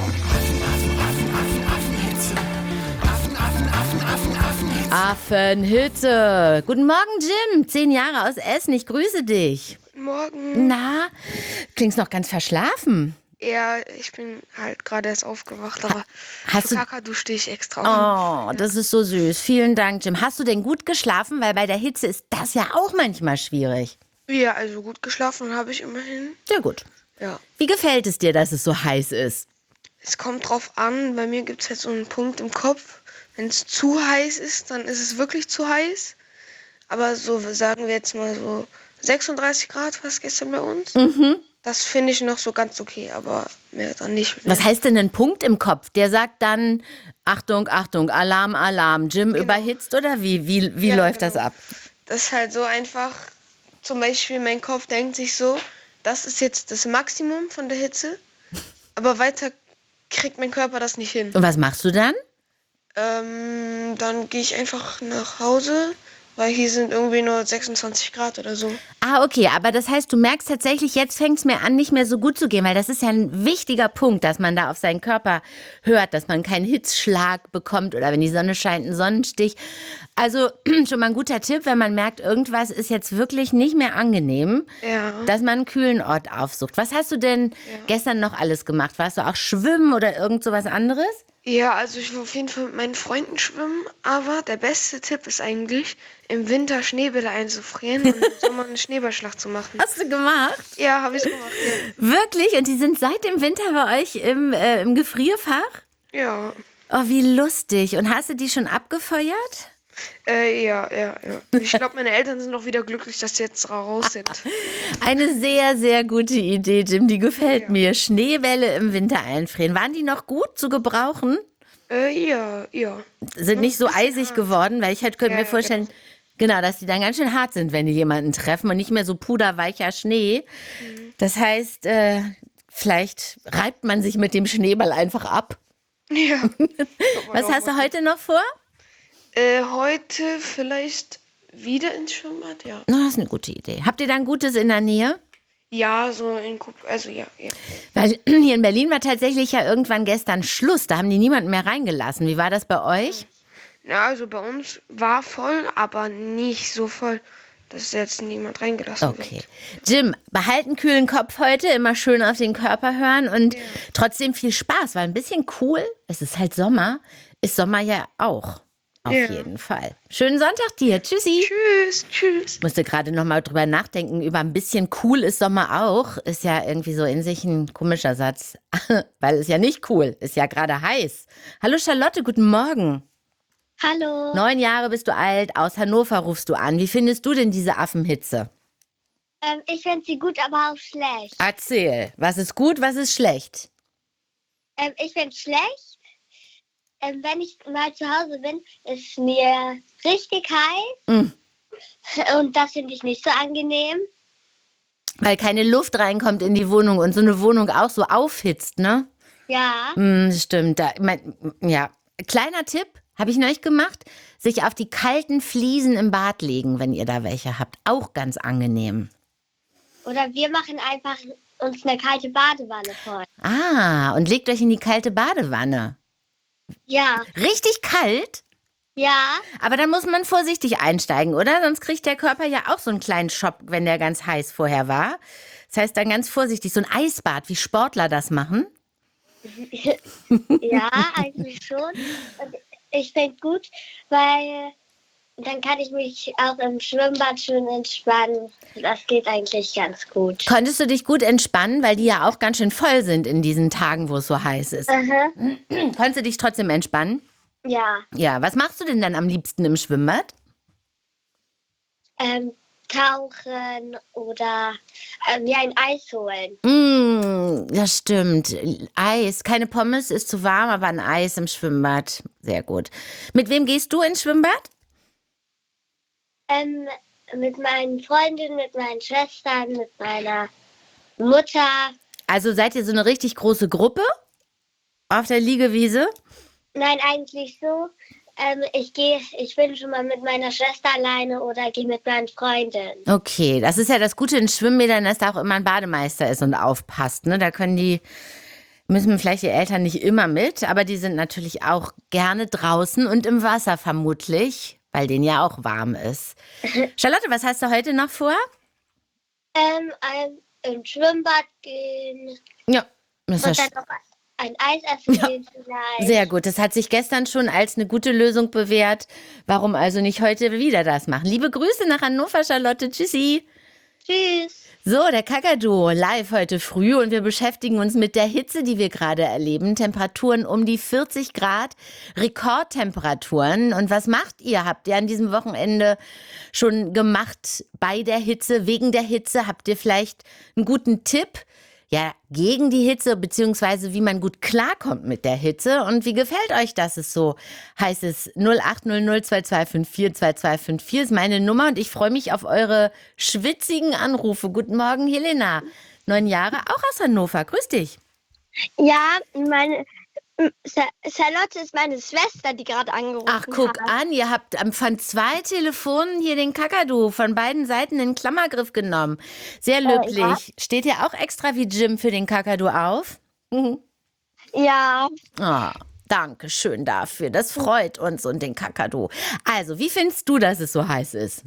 [SPEAKER 14] Affenhitze. Guten Morgen, Jim. Zehn Jahre aus Essen. Ich grüße dich.
[SPEAKER 12] Morgen.
[SPEAKER 14] Na, klingst noch ganz verschlafen.
[SPEAKER 12] Ja, ich bin halt gerade erst aufgewacht, aber
[SPEAKER 14] Hast
[SPEAKER 12] für
[SPEAKER 14] du-
[SPEAKER 12] Kakadu stehe ich extra auf.
[SPEAKER 14] Oh, das ist so süß. Vielen Dank, Jim. Hast du denn gut geschlafen? Weil bei der Hitze ist das ja auch manchmal schwierig.
[SPEAKER 12] Ja, also gut geschlafen habe ich immerhin.
[SPEAKER 14] Sehr gut.
[SPEAKER 12] Ja.
[SPEAKER 14] Wie gefällt es dir, dass es so heiß ist?
[SPEAKER 12] Es kommt drauf an, bei mir gibt es halt so einen Punkt im Kopf. Wenn es zu heiß ist, dann ist es wirklich zu heiß. Aber so sagen wir jetzt mal so sechsunddreißig Grad war es gestern bei uns.
[SPEAKER 14] Mhm.
[SPEAKER 12] Das finde ich noch so ganz okay, aber mehr dann nicht.
[SPEAKER 14] Was heißt denn ein Punkt im Kopf? Der sagt dann, Achtung, Achtung, Alarm, Alarm, Jim überhitzt oder wie, wie, wie
[SPEAKER 12] Ja,
[SPEAKER 14] läuft
[SPEAKER 12] genau.
[SPEAKER 14] das ab?
[SPEAKER 12] Das ist halt so einfach, zum Beispiel mein Kopf denkt sich so, das ist jetzt das Maximum von der Hitze, aber weiter kriegt mein Körper das nicht hin.
[SPEAKER 14] Und was machst du dann?
[SPEAKER 12] Ähm, dann gehe ich einfach nach Hause, weil hier sind irgendwie nur sechsundzwanzig Grad oder so.
[SPEAKER 14] Ah, okay, aber das heißt, du merkst tatsächlich, jetzt fängt es mir an, nicht mehr so gut zu gehen, weil das ist ja ein wichtiger Punkt, dass man da auf seinen Körper hört, dass man keinen Hitzschlag bekommt oder wenn die Sonne scheint, einen Sonnenstich. Also schon mal ein guter Tipp, wenn man merkt, irgendwas ist jetzt wirklich nicht mehr angenehm,
[SPEAKER 12] Ja.
[SPEAKER 14] dass man einen kühlen Ort aufsucht. Was hast du denn gestern noch alles gemacht? Warst du auch schwimmen oder irgend so was anderes?
[SPEAKER 12] Ja, also ich will auf jeden Fall mit meinen Freunden schwimmen, aber der beste Tipp ist eigentlich, im Winter Schneebälle einzufrieren und im Sommer eine Schneeballschlacht zu machen.
[SPEAKER 14] Hast du gemacht?
[SPEAKER 12] Ja, habe ich gemacht, ja.
[SPEAKER 14] Wirklich? Und die sind seit dem Winter bei euch im, äh, im Gefrierfach?
[SPEAKER 12] Ja.
[SPEAKER 14] Oh, wie lustig. Und hast du die schon abgefeuert?
[SPEAKER 12] Äh, ja, ja, ja. Ich glaube, meine Eltern sind auch wieder glücklich, dass sie jetzt raus sind.
[SPEAKER 14] Eine sehr, sehr gute Idee, Jim. Die gefällt mir. Schneebälle im Winter einfrieren. Waren die noch gut zu gebrauchen?
[SPEAKER 12] Äh, ja, ja.
[SPEAKER 14] Sind nicht so eisig geworden? Weil ich halt, könnte
[SPEAKER 12] Ja,
[SPEAKER 14] mir
[SPEAKER 12] ja,
[SPEAKER 14] vorstellen, genau, dass die dann ganz schön hart sind, wenn die jemanden treffen und nicht mehr so puderweicher Schnee. Das heißt, äh, vielleicht reibt man sich mit dem Schneeball einfach ab.
[SPEAKER 12] Ja.
[SPEAKER 14] Was hast du heute noch vor?
[SPEAKER 12] Äh, heute vielleicht wieder ins Schwimmbad, ja.
[SPEAKER 14] Na, das ist eine gute Idee. Habt ihr dann Gutes in der Nähe?
[SPEAKER 12] Ja, so in Kup also ja, ja.
[SPEAKER 14] Weil hier in Berlin war tatsächlich ja irgendwann gestern Schluss. Da haben die niemanden mehr reingelassen. Wie war das bei euch?
[SPEAKER 12] Ja, also bei uns war voll, aber nicht so voll, dass jetzt niemand reingelassen
[SPEAKER 14] Okay. Jim, behalt einen kühlen Kopf heute, immer schön auf den Körper hören und trotzdem viel Spaß, weil ein bisschen cool, es ist halt Sommer, ist Sommer ja auch. Auf
[SPEAKER 12] Ja.
[SPEAKER 14] jeden Fall. Schönen Sonntag dir. Tschüssi.
[SPEAKER 12] Tschüss, tschüss.
[SPEAKER 14] Ich musste gerade noch mal drüber nachdenken, über ein bisschen cool ist Sommer auch. Ist ja irgendwie so in sich ein komischer Satz. Weil es ja nicht cool, ist ja gerade heiß. Hallo Charlotte, guten Morgen.
[SPEAKER 19] Hallo.
[SPEAKER 14] Neun Jahre bist du alt, aus Hannover rufst du an. Wie findest du denn diese Affenhitze?
[SPEAKER 19] Ähm, ich finde sie gut, aber auch schlecht.
[SPEAKER 14] Erzähl, was ist gut, was ist schlecht?
[SPEAKER 19] Ähm, ich finde schlecht, ähm, wenn ich mal zu Hause bin, ist mir richtig heiß.
[SPEAKER 14] Mm.
[SPEAKER 19] Und das finde ich nicht so angenehm.
[SPEAKER 14] Weil keine Luft reinkommt in die Wohnung und so eine Wohnung auch so aufhitzt, ne?
[SPEAKER 19] Ja.
[SPEAKER 14] Mm, stimmt. Da, mein, ja. Kleiner Tipp, habe ich neulich gemacht, sich auf die kalten Fliesen im Bad legen, wenn ihr da welche habt. Auch ganz angenehm.
[SPEAKER 19] Oder wir machen einfach uns eine kalte Badewanne voll.
[SPEAKER 14] Ah, und legt euch in die kalte Badewanne.
[SPEAKER 19] Ja.
[SPEAKER 14] Richtig kalt?
[SPEAKER 19] Ja.
[SPEAKER 14] Aber dann muss man vorsichtig einsteigen, oder? Sonst kriegt der Körper ja auch so einen kleinen Schock, wenn der ganz heiß vorher war. Das heißt dann ganz vorsichtig, so ein Eisbad, wie Sportler das machen.
[SPEAKER 19] Ja, eigentlich schon. Und ich finde gut, weil dann kann ich mich auch im Schwimmbad schön entspannen. Das geht eigentlich ganz gut.
[SPEAKER 14] Konntest du dich gut entspannen, weil die ja auch ganz schön voll sind in diesen Tagen, wo es so heiß ist?
[SPEAKER 19] Aha.
[SPEAKER 14] Konntest du dich trotzdem entspannen?
[SPEAKER 19] Ja.
[SPEAKER 14] Ja, was machst du denn dann am liebsten im Schwimmbad?
[SPEAKER 19] Ähm, tauchen oder ähm, ja, ein Eis holen.
[SPEAKER 14] Mm, das stimmt. Eis. Keine Pommes ist zu warm, aber ein Eis im Schwimmbad. Sehr gut. Mit wem gehst du ins Schwimmbad?
[SPEAKER 19] Ähm, mit meinen Freundinnen, mit meinen Schwestern, mit meiner Mutter.
[SPEAKER 14] Also seid ihr so eine richtig große Gruppe auf der Liegewiese?
[SPEAKER 19] Nein, eigentlich so. Ähm, ich gehe, ich bin schon mal mit meiner Schwester alleine oder gehe mit meinen Freundinnen.
[SPEAKER 14] Okay, das ist ja das Gute in Schwimmbädern, dass da auch immer ein Bademeister ist und aufpasst. Ne? Da können die, müssen vielleicht die Eltern nicht immer mit, aber die sind natürlich auch gerne draußen und im Wasser vermutlich, weil denen ja auch warm ist. Charlotte, was hast du heute noch vor?
[SPEAKER 19] Ähm, ein, im Schwimmbad gehen.
[SPEAKER 14] Ja, das
[SPEAKER 19] Und
[SPEAKER 14] ist
[SPEAKER 19] dann noch ein Eis essen
[SPEAKER 14] Ja.
[SPEAKER 19] gehen vielleicht.
[SPEAKER 14] sehr gut. Das hat sich gestern schon als eine gute Lösung bewährt. Warum also nicht heute wieder das machen? Liebe Grüße nach Hannover, Charlotte. Tschüssi.
[SPEAKER 19] Tschüss.
[SPEAKER 14] So, der Kakadu live heute früh und wir beschäftigen uns mit der Hitze, die wir gerade erleben. Temperaturen um die vierzig Grad, Rekordtemperaturen. Und was macht ihr? Habt ihr an diesem Wochenende schon gemacht bei der Hitze, wegen der Hitze? Habt ihr vielleicht einen guten Tipp? Ja, gegen die Hitze, beziehungsweise wie man gut klarkommt mit der Hitze. Und wie gefällt euch das? Ist so heißt es null acht null null zwei zwei fünf vier zwei zwei fünf vier ist meine Nummer und ich freue mich auf eure schwitzigen Anrufe. Guten Morgen, Helena. Neun Jahre, auch aus Hannover. Grüß dich.
[SPEAKER 19] Ja, meine Charlotte ist meine Schwester, die gerade angerufen hat.
[SPEAKER 14] Ach, guck an, ihr habt von zwei Telefonen hier den Kakadu von beiden Seiten in den Klammergriff genommen. Sehr löblich.
[SPEAKER 19] Äh, ja.
[SPEAKER 14] Steht ihr auch extra wie Jim für den Kakadu auf? Mhm.
[SPEAKER 19] Ja.
[SPEAKER 14] Ah, danke schön dafür. Das freut uns und den Kakadu. Also, wie findest du, dass es so heiß ist?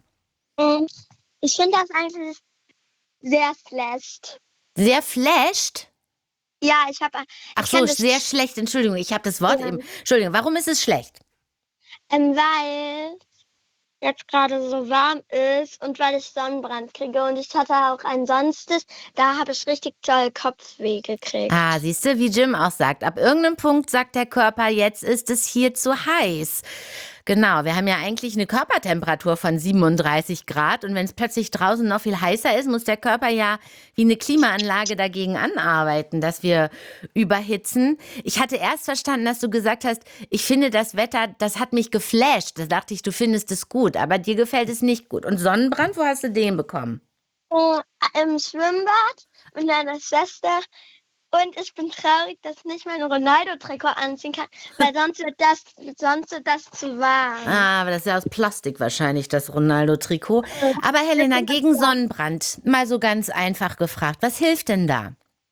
[SPEAKER 19] Ich finde das eigentlich sehr schlecht.
[SPEAKER 14] Sehr flasht?
[SPEAKER 19] Ja, ich habe.
[SPEAKER 14] Ach so, sehr schlecht. Entschuldigung, ich habe das Wort
[SPEAKER 19] Ja.
[SPEAKER 14] eben. Entschuldigung, warum ist es schlecht?
[SPEAKER 19] Ähm, weil jetzt gerade so warm ist und weil ich Sonnenbrand kriege. Und ich hatte auch ein Sonstes, da habe ich richtig toll Kopfweh gekriegt.
[SPEAKER 14] Ah, siehst du, wie Jim auch sagt, ab irgendeinem Punkt sagt der Körper, jetzt ist es hier zu heiß. Genau, wir haben ja eigentlich eine Körpertemperatur von siebenunddreißig Grad und wenn es plötzlich draußen noch viel heißer ist, muss der Körper ja wie eine Klimaanlage dagegen anarbeiten, dass wir überhitzen. Ich hatte erst verstanden, dass du gesagt hast, ich finde das Wetter, das hat mich geflasht. Da dachte ich, du findest es gut, aber dir gefällt es nicht gut. Und Sonnenbrand, wo hast du den bekommen?
[SPEAKER 19] Oh, im Schwimmbad mit meiner Schwester. Und ich bin traurig, dass ich nicht mein Ronaldo-Trikot anziehen kann, weil sonst wird das, sonst wird das zu warm.
[SPEAKER 14] Ah, aber das ist ja aus Plastik wahrscheinlich, das Ronaldo-Trikot. Aber Helena, gegen Sonnenbrand, mal so ganz einfach gefragt, was hilft denn da?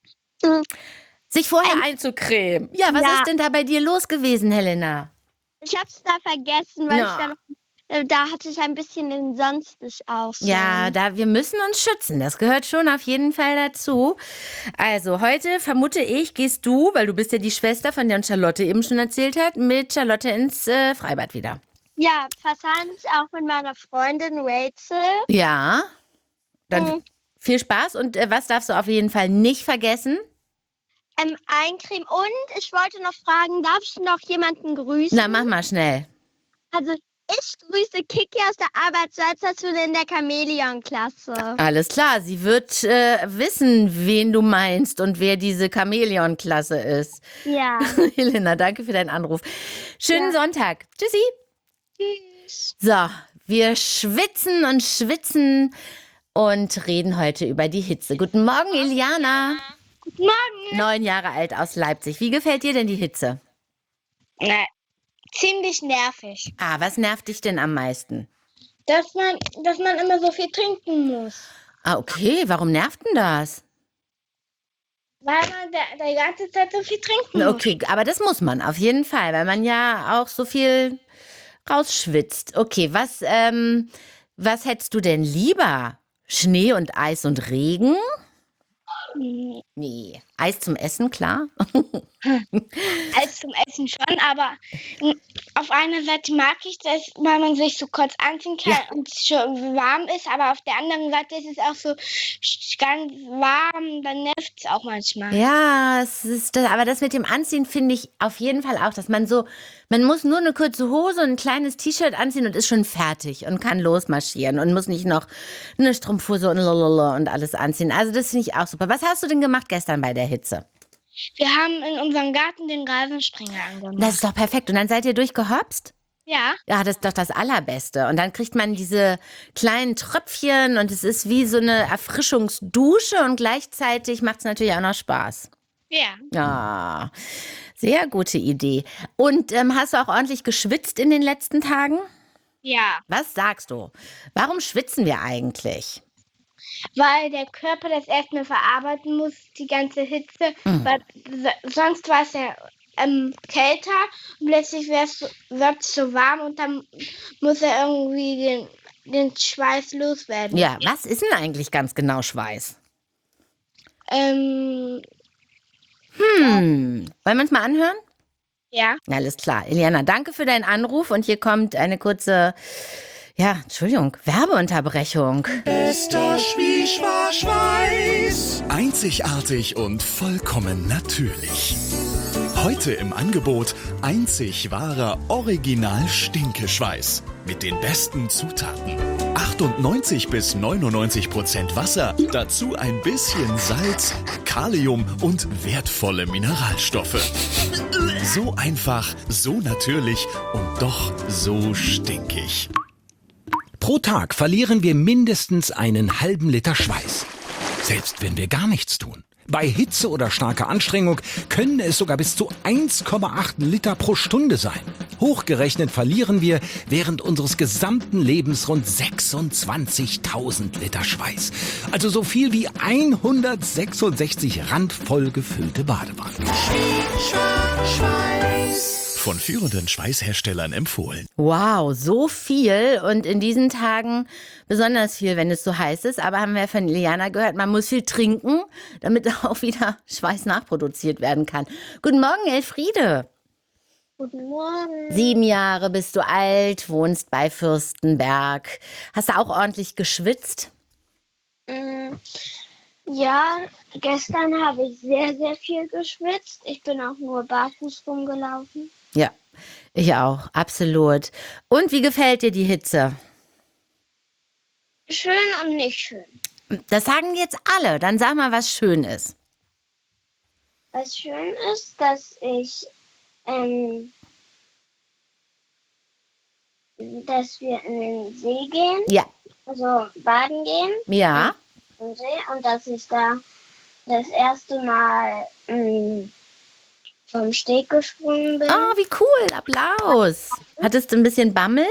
[SPEAKER 14] Sich vorher einzucremen. Ja, was
[SPEAKER 19] Ja.
[SPEAKER 14] ist denn da bei dir los gewesen, Helena?
[SPEAKER 19] Ich habe es da vergessen, weil
[SPEAKER 14] Ja.
[SPEAKER 19] ich da noch, äh, da hatte ich ein bisschen den Sonstig auch schon.
[SPEAKER 14] Ja, da, wir müssen uns schützen. Das gehört schon auf jeden Fall dazu. Also heute vermute ich, gehst du, weil du bist ja die Schwester, von der uns Charlotte eben schon erzählt hat, mit Charlotte ins äh, Freibad wieder.
[SPEAKER 19] Ja, wahrscheinlich auch mit meiner Freundin Rachel.
[SPEAKER 14] Ja, dann
[SPEAKER 19] Mhm.
[SPEAKER 14] viel Spaß. Und äh, was darfst du auf jeden Fall nicht vergessen?
[SPEAKER 19] Ähm, eincremen. Und ich wollte noch fragen, darf ich noch jemanden grüßen?
[SPEAKER 14] Na, mach mal schnell.
[SPEAKER 19] Also Ich grüße Kiki aus der Arbeitsleiterin in der Chamäleon-Klasse.
[SPEAKER 14] Alles klar, sie wird äh, wissen, wen du meinst und wer diese Chamäleon-Klasse ist.
[SPEAKER 19] Ja.
[SPEAKER 14] Helena, danke für deinen Anruf. Schönen
[SPEAKER 19] Ja.
[SPEAKER 14] Sonntag. Tschüssi.
[SPEAKER 19] Tschüss.
[SPEAKER 14] So, wir schwitzen und schwitzen und reden heute über die Hitze. Guten Morgen, Iliana.
[SPEAKER 19] Guten Morgen.
[SPEAKER 14] Neun Jahre alt aus Leipzig. Wie gefällt dir denn die Hitze?
[SPEAKER 19] Na, ziemlich nervig.
[SPEAKER 14] Ah, was nervt dich denn am meisten?
[SPEAKER 19] Dass man, dass man immer so viel trinken muss.
[SPEAKER 14] Ah, okay. Warum nervt denn das?
[SPEAKER 19] Weil man da, die ganze Zeit so viel trinken muss.
[SPEAKER 14] Okay, aber das muss man auf jeden Fall, weil man ja auch so viel rausschwitzt. Okay, was, ähm, was hättest du denn lieber? Schnee und Eis und Regen?
[SPEAKER 19] Nee.
[SPEAKER 14] Nee. Eis zum Essen, klar.
[SPEAKER 19] Eis zum Essen schon, aber mm, auf einer Seite mag ich das, weil man sich so kurz anziehen kann
[SPEAKER 14] Ja.
[SPEAKER 19] und es schon warm ist, aber auf der anderen Seite ist es auch so sch- ganz warm, dann nervt es auch manchmal.
[SPEAKER 14] Ja, es ist, das- aber das mit dem Anziehen finde ich auf jeden Fall auch, dass man so, man muss nur eine kurze Hose und ein kleines T-Shirt anziehen und ist schon fertig und kann losmarschieren und muss nicht noch eine Strumpfhose und lalala und alles anziehen. Also das finde ich auch super. Was hast du denn gemacht gestern bei der Hitze?
[SPEAKER 19] Wir haben in unserem Garten den Rasensprenger angemacht.
[SPEAKER 14] Das ist doch perfekt. Und dann seid ihr durchgehopst?
[SPEAKER 19] Ja.
[SPEAKER 14] Ja, das ist doch das Allerbeste. Und dann kriegt man diese kleinen Tröpfchen und es ist wie so eine Erfrischungsdusche und gleichzeitig macht es natürlich auch noch Spaß.
[SPEAKER 19] Ja.
[SPEAKER 14] Ja, sehr gute Idee. Und ähm, hast du auch ordentlich geschwitzt in den letzten Tagen?
[SPEAKER 19] Ja.
[SPEAKER 14] Was sagst du? Warum schwitzen wir eigentlich?
[SPEAKER 19] Weil der Körper das erstmal verarbeiten muss, die ganze Hitze.
[SPEAKER 14] Mhm.
[SPEAKER 19] Weil so- sonst war es ja ähm, kälter und plötzlich wird es so warm und dann muss er irgendwie den, den Schweiß loswerden.
[SPEAKER 14] Ja, was ist denn eigentlich ganz genau Schweiß?
[SPEAKER 19] Ähm,
[SPEAKER 14] Hm, wollen wir uns mal anhören?
[SPEAKER 19] ja.
[SPEAKER 14] Ja, alles klar. Eliana, danke für deinen Anruf und hier kommt eine kurze, ja, Entschuldigung, Werbeunterbrechung.
[SPEAKER 15] Bester Schwieschwaschweiß. Einzigartig und vollkommen natürlich. Heute im Angebot einzig wahrer Original-Stinkeschweiß. Mit den besten Zutaten. achtundneunzig bis neunundneunzig Prozent Wasser, dazu ein bisschen Salz, Kalium und wertvolle Mineralstoffe. So einfach, so natürlich und doch so stinkig. Pro Tag verlieren wir mindestens einen halben Liter Schweiß. Selbst wenn wir gar nichts tun. Bei Hitze oder starker Anstrengung können es sogar bis zu eins Komma acht Liter pro Stunde sein. Hochgerechnet verlieren wir während unseres gesamten Lebens rund sechsundzwanzigtausend Liter Schweiß. Also so viel wie hundertsechsundsechzig randvoll gefüllte Badewannen. Von führenden Schweißherstellern empfohlen.
[SPEAKER 14] Wow, so viel und in diesen Tagen besonders viel, wenn es so heiß ist. Aber haben wir von Liana gehört, man muss viel trinken, damit auch wieder Schweiß nachproduziert werden kann. Guten Morgen, Elfriede.
[SPEAKER 19] Guten Morgen.
[SPEAKER 14] Sieben Jahre bist du alt, wohnst bei Fürstenberg. Hast du auch ordentlich geschwitzt?
[SPEAKER 19] Mm, Ja, gestern habe ich sehr, sehr viel geschwitzt. Ich bin auch nur barfuß rumgelaufen.
[SPEAKER 14] Ja, ich auch, absolut. Und wie gefällt dir die Hitze?
[SPEAKER 19] Schön und nicht schön.
[SPEAKER 14] Das sagen jetzt alle. Dann sag mal, was schön ist.
[SPEAKER 19] Was schön ist, dass ich, ähm, dass wir in den See gehen.
[SPEAKER 14] Ja.
[SPEAKER 19] Also baden gehen.
[SPEAKER 14] Ja.
[SPEAKER 19] Im See. Und dass ich da das erste Mal ähm, vom Steg gesprungen bin.
[SPEAKER 14] Oh, wie cool. Applaus. Hattest du ein bisschen Bammel?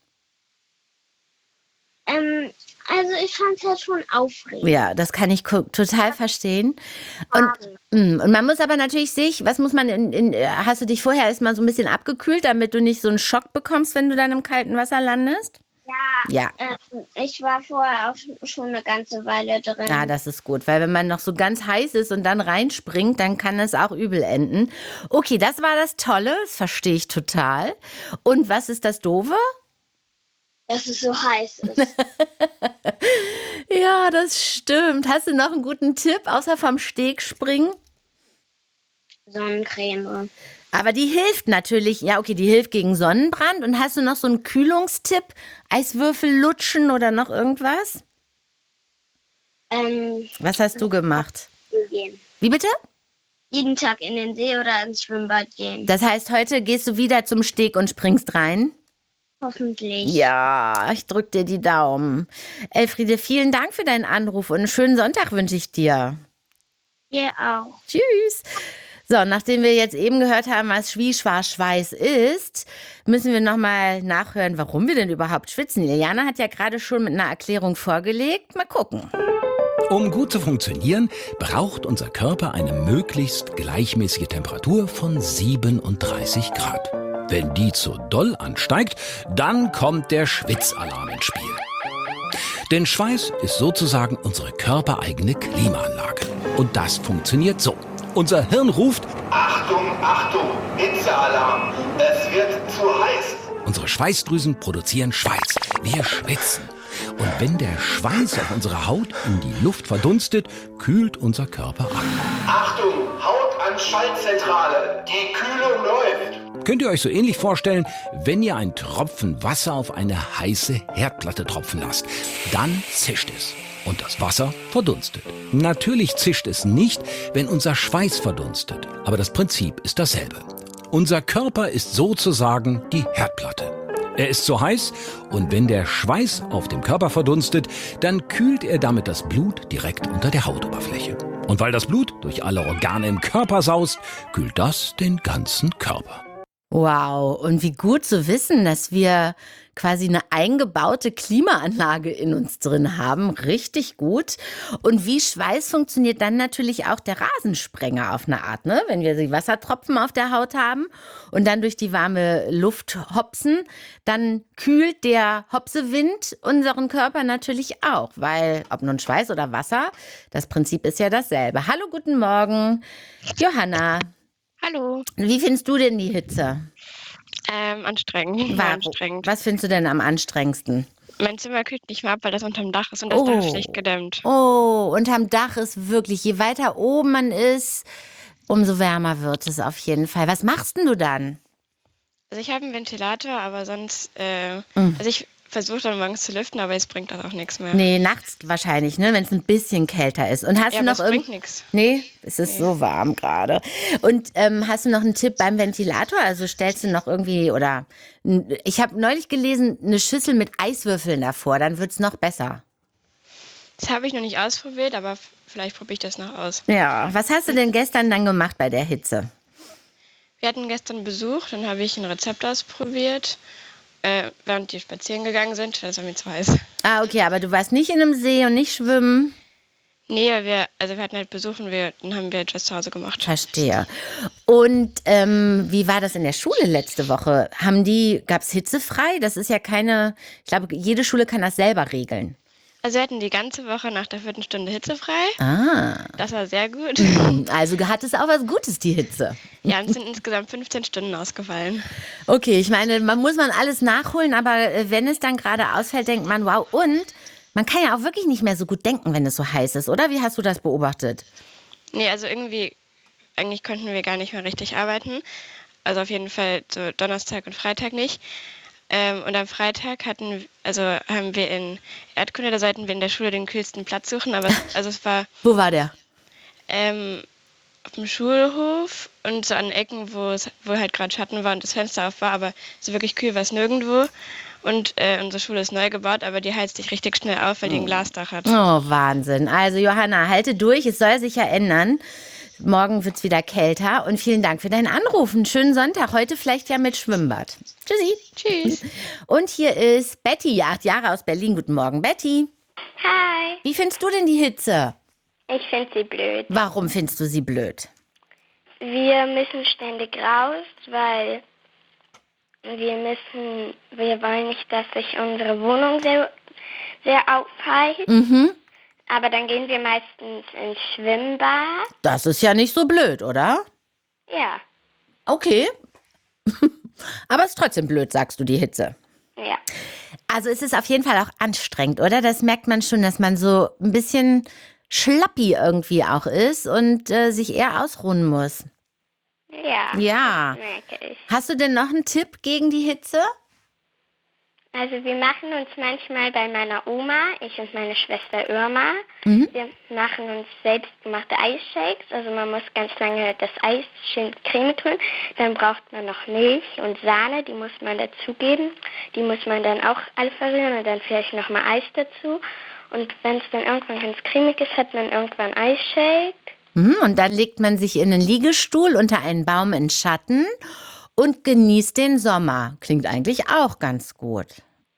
[SPEAKER 19] Ähm, also ich fand es halt schon aufregend.
[SPEAKER 14] Ja, das kann ich ko- total verstehen. Und, mm, und man muss aber natürlich sich, was muss man, in, in, hast du dich vorher erstmal so ein bisschen abgekühlt, damit du nicht so einen Schock bekommst, wenn du dann im kalten Wasser landest?
[SPEAKER 19] Ja,
[SPEAKER 14] Ja.
[SPEAKER 19] ähm, ich war vorher auch schon eine ganze Weile drin.
[SPEAKER 14] Ja, das ist gut, weil wenn man noch so ganz heiß ist und dann reinspringt, dann kann es auch übel enden. Okay, das war das Tolle, das verstehe ich total. Und was ist das Doofe?
[SPEAKER 19] Dass es so heiß ist.
[SPEAKER 14] Ja, das stimmt. Hast du noch einen guten Tipp, außer vom Steg springen?
[SPEAKER 19] Sonnencreme.
[SPEAKER 14] Aber die hilft natürlich, ja okay, die hilft gegen Sonnenbrand. Und hast du noch so einen Kühlungstipp? Eiswürfel lutschen oder noch irgendwas?
[SPEAKER 19] Ähm,
[SPEAKER 14] Was hast du gemacht?
[SPEAKER 19] gehen.
[SPEAKER 14] Wie bitte?
[SPEAKER 19] Jeden Tag in den See oder ins Schwimmbad gehen.
[SPEAKER 14] Das heißt, heute gehst du wieder zum Steg und springst rein?
[SPEAKER 19] Hoffentlich.
[SPEAKER 14] Ja, ich drück dir die Daumen. Elfriede, vielen Dank für deinen Anruf und einen schönen Sonntag wünsche ich dir.
[SPEAKER 19] Ihr auch.
[SPEAKER 14] Tschüss. So, nachdem wir jetzt eben gehört haben, was Schwie-Schwarz-Schweiß ist, müssen wir nochmal nachhören, warum wir denn überhaupt schwitzen. Iliana hat ja gerade schon mit einer Erklärung vorgelegt. Mal gucken.
[SPEAKER 20] Um gut zu funktionieren, braucht unser Körper eine möglichst gleichmäßige Temperatur von siebenunddreißig Grad. Wenn die zu doll ansteigt, dann kommt der Schwitzalarm ins Spiel. Denn Schweiß ist sozusagen unsere körpereigene Klimaanlage. Und das funktioniert so. Unser Hirn ruft:
[SPEAKER 21] Achtung, Achtung, Hitzealarm, es wird zu heiß.
[SPEAKER 20] Unsere Schweißdrüsen produzieren Schweiß. Wir schwitzen. Und wenn der Schweiß auf unserer Haut in die Luft verdunstet, kühlt unser Körper ab.
[SPEAKER 21] Achtung, Haut an Schaltzentrale, die Kühlung läuft.
[SPEAKER 20] Könnt ihr euch so ähnlich vorstellen, wenn ihr einen Tropfen Wasser auf eine heiße Herdplatte tropfen lasst, dann zischt es. Und das Wasser verdunstet. Natürlich zischt es nicht, wenn unser Schweiß verdunstet. Aber das Prinzip ist dasselbe. Unser Körper ist sozusagen die Herdplatte. Er ist so heiß und wenn der Schweiß auf dem Körper verdunstet, dann kühlt er damit das Blut direkt unter der Hautoberfläche. Und weil das Blut durch alle Organe im Körper saust, kühlt das den ganzen Körper.
[SPEAKER 14] Wow, und wie gut zu wissen, dass wir quasi eine eingebaute Klimaanlage in uns drin haben. Richtig gut. Und wie Schweiß funktioniert dann natürlich auch der Rasensprenger auf eine Art, ne? Wenn wir die Wassertropfen auf der Haut haben und dann durch die warme Luft hopsen, dann kühlt der Hopsewind unseren Körper natürlich auch, weil ob nun Schweiß oder Wasser, das Prinzip ist ja dasselbe. Hallo, guten Morgen, Johanna.
[SPEAKER 22] Hallo.
[SPEAKER 14] Wie findest du denn die Hitze?
[SPEAKER 22] Ähm, anstrengend.
[SPEAKER 14] War,
[SPEAKER 22] anstrengend.
[SPEAKER 14] Was findest du denn am anstrengendsten?
[SPEAKER 22] Mein Zimmer kühlt nicht mehr ab, weil das unterm Dach ist und das
[SPEAKER 14] Oh.
[SPEAKER 22] Dach ist schlecht gedämmt.
[SPEAKER 14] Oh, unterm Dach ist wirklich, je weiter oben man ist, umso wärmer wird es auf jeden Fall. Was machst denn du dann?
[SPEAKER 22] Also ich habe einen Ventilator, aber sonst, äh,
[SPEAKER 14] Mhm.
[SPEAKER 22] also ich versuche dann morgens zu lüften, aber es bringt das auch nichts mehr.
[SPEAKER 14] Nee, nachts wahrscheinlich, ne, wenn es ein bisschen kälter ist. Und hast
[SPEAKER 22] Ja,
[SPEAKER 14] du
[SPEAKER 22] aber
[SPEAKER 14] noch
[SPEAKER 22] es bringt
[SPEAKER 14] irgend-
[SPEAKER 22] nichts.
[SPEAKER 14] Nee, es ist so warm gerade. Und ähm, hast du noch einen Tipp beim Ventilator? Also stellst du noch irgendwie, oder n- ich habe neulich gelesen, eine Schüssel mit Eiswürfeln davor, dann wird es noch besser.
[SPEAKER 22] Das habe ich noch nicht ausprobiert, aber f- vielleicht probiere ich das noch aus.
[SPEAKER 14] Ja, was hast du denn gestern dann gemacht bei der Hitze?
[SPEAKER 22] Wir hatten gestern Besuch, dann habe ich ein Rezept ausprobiert, äh, während die spazieren gegangen sind, weil es war mir zu heiß.
[SPEAKER 14] Ah, okay, aber du warst nicht in einem See und nicht schwimmen?
[SPEAKER 22] Nee, wir, also wir hatten halt Besuch und wir, dann haben wir das zu Hause gemacht.
[SPEAKER 14] Verstehe. Und ähm, wie war das in der Schule letzte Woche? Haben die, gab es hitzefrei? Das ist ja keine, ich glaube, jede Schule kann das selber regeln.
[SPEAKER 22] Also wir hatten die ganze Woche nach der vierten Stunde hitzefrei.
[SPEAKER 14] Ah.
[SPEAKER 22] Das war sehr gut.
[SPEAKER 14] Also hat es auch was Gutes, die Hitze.
[SPEAKER 22] Ja, uns sind insgesamt fünfzehn Stunden ausgefallen.
[SPEAKER 14] Okay, ich meine, man muss man alles nachholen, aber äh, wenn es dann gerade ausfällt, denkt man, wow, und man kann ja auch wirklich nicht mehr so gut denken, wenn es so heiß ist, oder? Wie hast du das beobachtet?
[SPEAKER 22] Nee, also irgendwie, eigentlich konnten wir gar nicht mehr richtig arbeiten. Also auf jeden Fall so Donnerstag und Freitag nicht. Ähm, und am Freitag hatten, also haben wir in Erdkunde, da sollten wir in der Schule den kühlsten Platz suchen, aber es, also es war
[SPEAKER 14] Wo war der?
[SPEAKER 22] ähm, auf dem Schulhof und so an Ecken, wo es, wo halt gerade Schatten war und das Fenster auf war, aber so wirklich kühl war es nirgendwo. Und äh, unsere Schule ist neu gebaut, aber die heizt sich richtig schnell auf, weil die ein Glasdach hat.
[SPEAKER 14] Oh, Wahnsinn. Also Johanna, halte durch, es soll sich ja ändern. Morgen wird es wieder kälter und vielen Dank für deinen Anruf. Einen schönen Sonntag, heute vielleicht ja mit Schwimmbad. Tschüssi.
[SPEAKER 22] Tschüss.
[SPEAKER 14] Und hier ist Betty, acht Jahre aus Berlin. Guten Morgen, Betty.
[SPEAKER 19] Hi.
[SPEAKER 14] Wie findest du denn die Hitze?
[SPEAKER 19] Ich finde sie blöd.
[SPEAKER 14] Warum findest du sie blöd?
[SPEAKER 19] Wir müssen ständig raus, weil wir müssen, wir wollen nicht, dass sich unsere Wohnung sehr, sehr aufheizt.
[SPEAKER 14] Mhm.
[SPEAKER 19] Aber dann gehen wir meistens ins Schwimmbad.
[SPEAKER 14] Das ist ja nicht so blöd, oder?
[SPEAKER 19] Ja,
[SPEAKER 14] Okay. Aber es ist trotzdem blöd, sagst du, die Hitze.
[SPEAKER 19] ja.
[SPEAKER 14] Also es ist auf jeden Fall auch anstrengend, oder? Das merkt man schon, dass man so ein bisschen schlappi irgendwie auch ist und äh, sich eher ausruhen muss.
[SPEAKER 19] Ja,
[SPEAKER 14] Ja.
[SPEAKER 19] das merke ich.
[SPEAKER 14] Hast du denn noch einen Tipp gegen die Hitze?
[SPEAKER 19] Also wir machen uns manchmal bei meiner Oma, ich und meine Schwester Irma,
[SPEAKER 14] Mhm.
[SPEAKER 19] wir machen uns selbstgemachte Eisshakes. Also man muss ganz lange das Eis schön cremig tun. Dann braucht man noch Milch und Sahne, die muss man dazugeben. Die muss man dann auch alle verrühren und dann vielleicht nochmal Eis dazu. Und wenn es dann irgendwann ganz cremig ist, hat man irgendwann Eisshake.
[SPEAKER 14] Mhm, und dann legt man sich in einen Liegestuhl unter einen Baum in Schatten und genießt den Sommer. Klingt eigentlich auch ganz gut.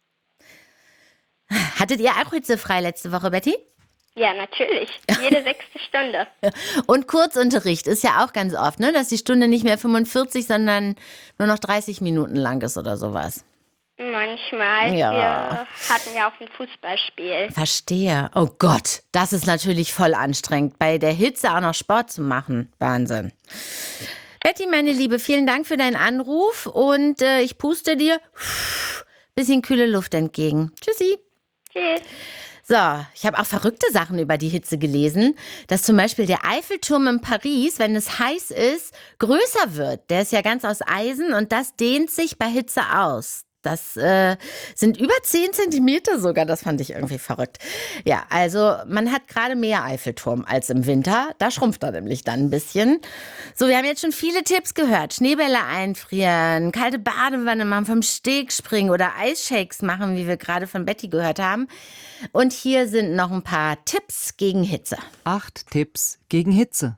[SPEAKER 14] Hattet ihr auch hitzefrei letzte Woche, Betty?
[SPEAKER 19] Ja, natürlich. Jede sechste Stunde.
[SPEAKER 14] Und Kurzunterricht ist ja auch ganz oft, ne? Dass die Stunde nicht mehr fünfundvierzig, sondern nur noch dreißig Minuten lang ist oder sowas.
[SPEAKER 19] Manchmal.
[SPEAKER 14] Ja.
[SPEAKER 19] Wir hatten ja auch ein Fußballspiel.
[SPEAKER 14] Verstehe. Oh Gott, das ist natürlich voll anstrengend, bei der Hitze auch noch Sport zu machen. Wahnsinn. Betty, meine Liebe, vielen Dank für deinen Anruf und äh, ich puste dir bisschen kühle Luft entgegen. Tschüssi.
[SPEAKER 19] Tschüss.
[SPEAKER 14] So, ich habe auch verrückte Sachen über die Hitze gelesen, dass zum Beispiel der Eiffelturm in Paris, wenn es heiß ist, größer wird. Der ist ja ganz aus Eisen und das dehnt sich bei Hitze aus. Das äh, sind über zehn Zentimeter sogar, das fand ich irgendwie verrückt. Ja, also man hat gerade mehr Eiffelturm als im Winter, da schrumpft er nämlich dann ein bisschen. So, wir haben jetzt schon viele Tipps gehört. Schneebälle einfrieren, kalte Badewanne machen, vom Steg springen oder Eisshakes machen, wie wir gerade von Betty gehört haben. Und hier sind noch ein paar Tipps gegen Hitze.
[SPEAKER 1] Acht Tipps gegen Hitze.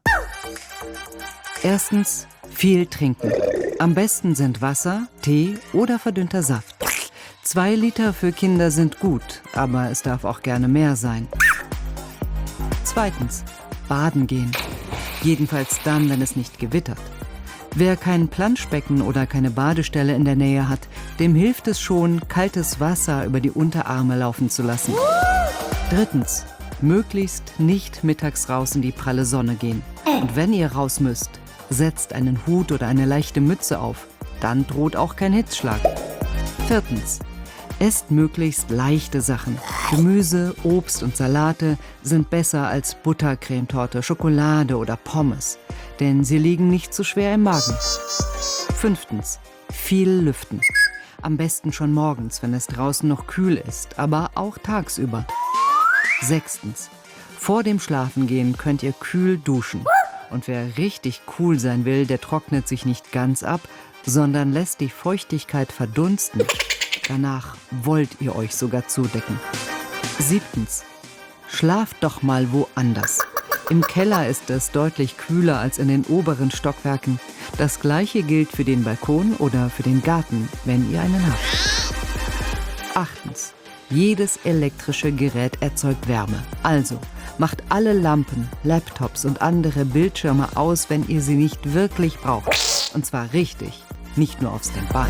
[SPEAKER 1] Erstens, viel trinken. Am besten sind Wasser, Tee oder verdünnter Saft. Zwei Liter für Kinder sind gut, aber es darf auch gerne mehr sein. Zweitens, baden gehen. Jedenfalls dann, wenn es nicht gewittert. Wer kein Planschbecken oder keine Badestelle in der Nähe hat, dem hilft es schon, kaltes Wasser über die Unterarme laufen zu lassen. Drittens, möglichst nicht mittags raus in die pralle Sonne gehen. Und wenn ihr raus müsst, setzt einen Hut oder eine leichte Mütze auf. Dann droht auch kein Hitzschlag. Viertens, esst möglichst leichte Sachen. Gemüse, Obst und Salate sind besser als Buttercremetorte, Schokolade oder Pommes. Denn sie liegen nicht so schwer im Magen. Fünftens, viel lüften. Am besten schon morgens, wenn es draußen noch kühl ist, aber auch tagsüber. Sechstens, vor dem Schlafengehen könnt ihr kühl duschen. Und wer richtig cool sein will, der trocknet sich nicht ganz ab, sondern lässt die Feuchtigkeit verdunsten. Danach wollt ihr euch sogar zudecken. Siebtens, schlaft doch mal woanders. Im Keller ist es deutlich kühler als in den oberen Stockwerken. Das gleiche gilt für den Balkon oder für den Garten, wenn ihr einen habt. Achtens, jedes elektrische Gerät erzeugt Wärme. Also, macht alle Lampen, Laptops und andere Bildschirme aus, wenn ihr sie nicht wirklich braucht. Und zwar richtig, nicht nur auf Standby.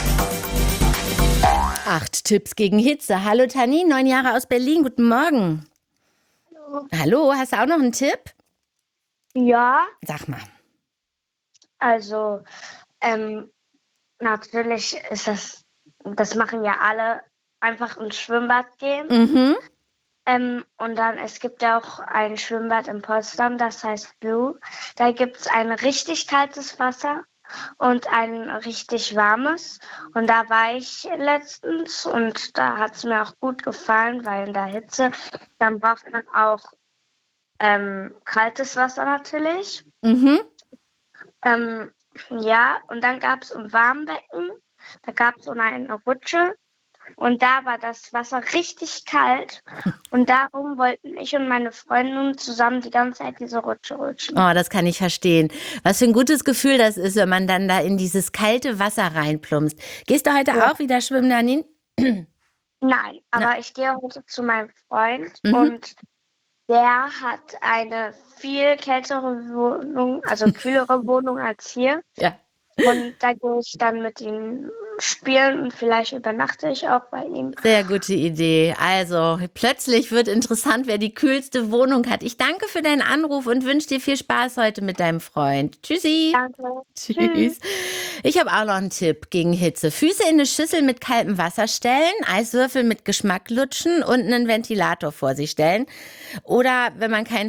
[SPEAKER 14] Acht Tipps gegen Hitze. Hallo Tani, neun Jahre aus Berlin. Guten Morgen.
[SPEAKER 19] Hallo.
[SPEAKER 14] Hallo, hast du auch noch einen Tipp?
[SPEAKER 19] Ja.
[SPEAKER 14] Sag mal.
[SPEAKER 19] Also, ähm, natürlich ist das, das machen ja alle, einfach ins Schwimmbad gehen.
[SPEAKER 14] Mhm.
[SPEAKER 19] Ähm, und dann, es gibt ja auch ein Schwimmbad in Potsdam, das heißt Blue. Da gibt es ein richtig kaltes Wasser und ein richtig warmes. Und da war ich letztens und da hat es mir auch gut gefallen, weil in der Hitze, dann braucht man auch ähm, kaltes Wasser natürlich.
[SPEAKER 14] Mhm.
[SPEAKER 19] Ähm, ja, und dann gab es ein Warmbecken, da gab es so eine Rutsche. Und da war das Wasser richtig kalt und darum wollten ich und meine Freundin zusammen die ganze Zeit diese Rutsche rutschen.
[SPEAKER 14] Oh, das kann ich verstehen. Was für ein gutes Gefühl das ist, wenn man dann da in dieses kalte Wasser reinplumpst. Gehst du heute
[SPEAKER 19] Ja.
[SPEAKER 14] auch wieder schwimmen, Janine?
[SPEAKER 19] Nein, aber ich gehe heute zu meinem Freund
[SPEAKER 14] Mhm.
[SPEAKER 19] und der hat eine viel kältere Wohnung, also kühlere Wohnung als hier.
[SPEAKER 14] Ja.
[SPEAKER 19] Und da gehe ich dann mit ihm spielen und vielleicht übernachte ich auch bei ihm.
[SPEAKER 14] Sehr gute Idee. Also, plötzlich wird interessant, wer die kühlste Wohnung hat. Ich danke für deinen Anruf und wünsche dir viel Spaß heute mit deinem Freund. Tschüssi.
[SPEAKER 19] Danke.
[SPEAKER 14] Tschüss. Ich habe auch noch einen Tipp gegen Hitze. Füße in eine Schüssel mit kaltem Wasser stellen, Eiswürfel mit Geschmack lutschen und einen Ventilator vor sich stellen. Oder wenn man keinen hat,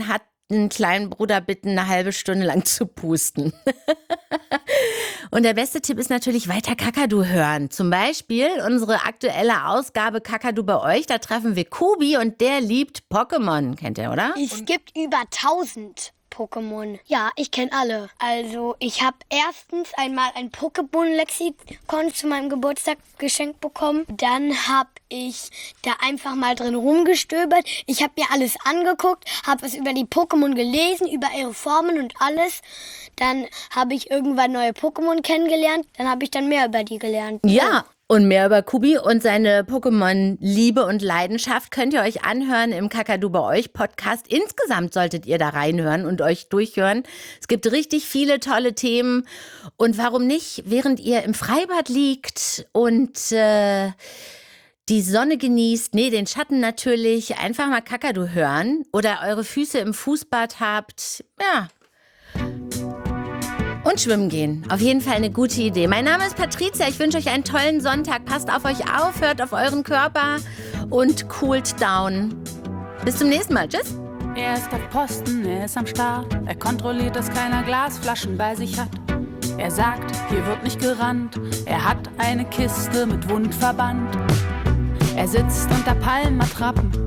[SPEAKER 14] den kleinen Bruder bitten, eine halbe Stunde lang zu pusten. Und der beste Tipp ist natürlich weiter Kakadu hören. Zum Beispiel unsere aktuelle Ausgabe Kakadu bei euch. Da treffen wir Kubi und der liebt Pokémon. Kennt ihr, oder?
[SPEAKER 4] Es gibt über tausend Pokémon. Ja, ich kenne alle. Also ich habe erstens einmal ein Pokémon-Lexikon zu meinem Geburtstag geschenkt bekommen. Dann habe ich da einfach mal drin rumgestöbert. Ich habe mir alles angeguckt, habe es über die Pokémon gelesen, über ihre Formen und alles. Dann habe ich irgendwann neue Pokémon kennengelernt. Dann habe ich dann mehr über die gelernt.
[SPEAKER 14] Ja. Und mehr über Kubi und seine Pokémon-Liebe und Leidenschaft könnt ihr euch anhören im Kakadu bei euch Podcast. Insgesamt solltet ihr da reinhören und euch durchhören. Es gibt richtig viele tolle Themen. Und warum nicht, während ihr im Freibad liegt und äh, die Sonne genießt, nee, den Schatten natürlich, einfach mal Kakadu hören oder eure Füße im Fußbad habt, ja. Und schwimmen gehen. Auf jeden Fall eine gute Idee. Mein Name ist Patricia. Ich wünsche euch einen tollen Sonntag. Passt auf euch auf, hört auf euren Körper und coolt down. Bis zum nächsten Mal. Tschüss.
[SPEAKER 9] Er ist auf Posten, er ist am Start. Er kontrolliert, dass keiner Glasflaschen bei sich hat. Er sagt, hier wird nicht gerannt. Er hat eine Kiste mit Wundverband. Er sitzt unter Palmenattrappen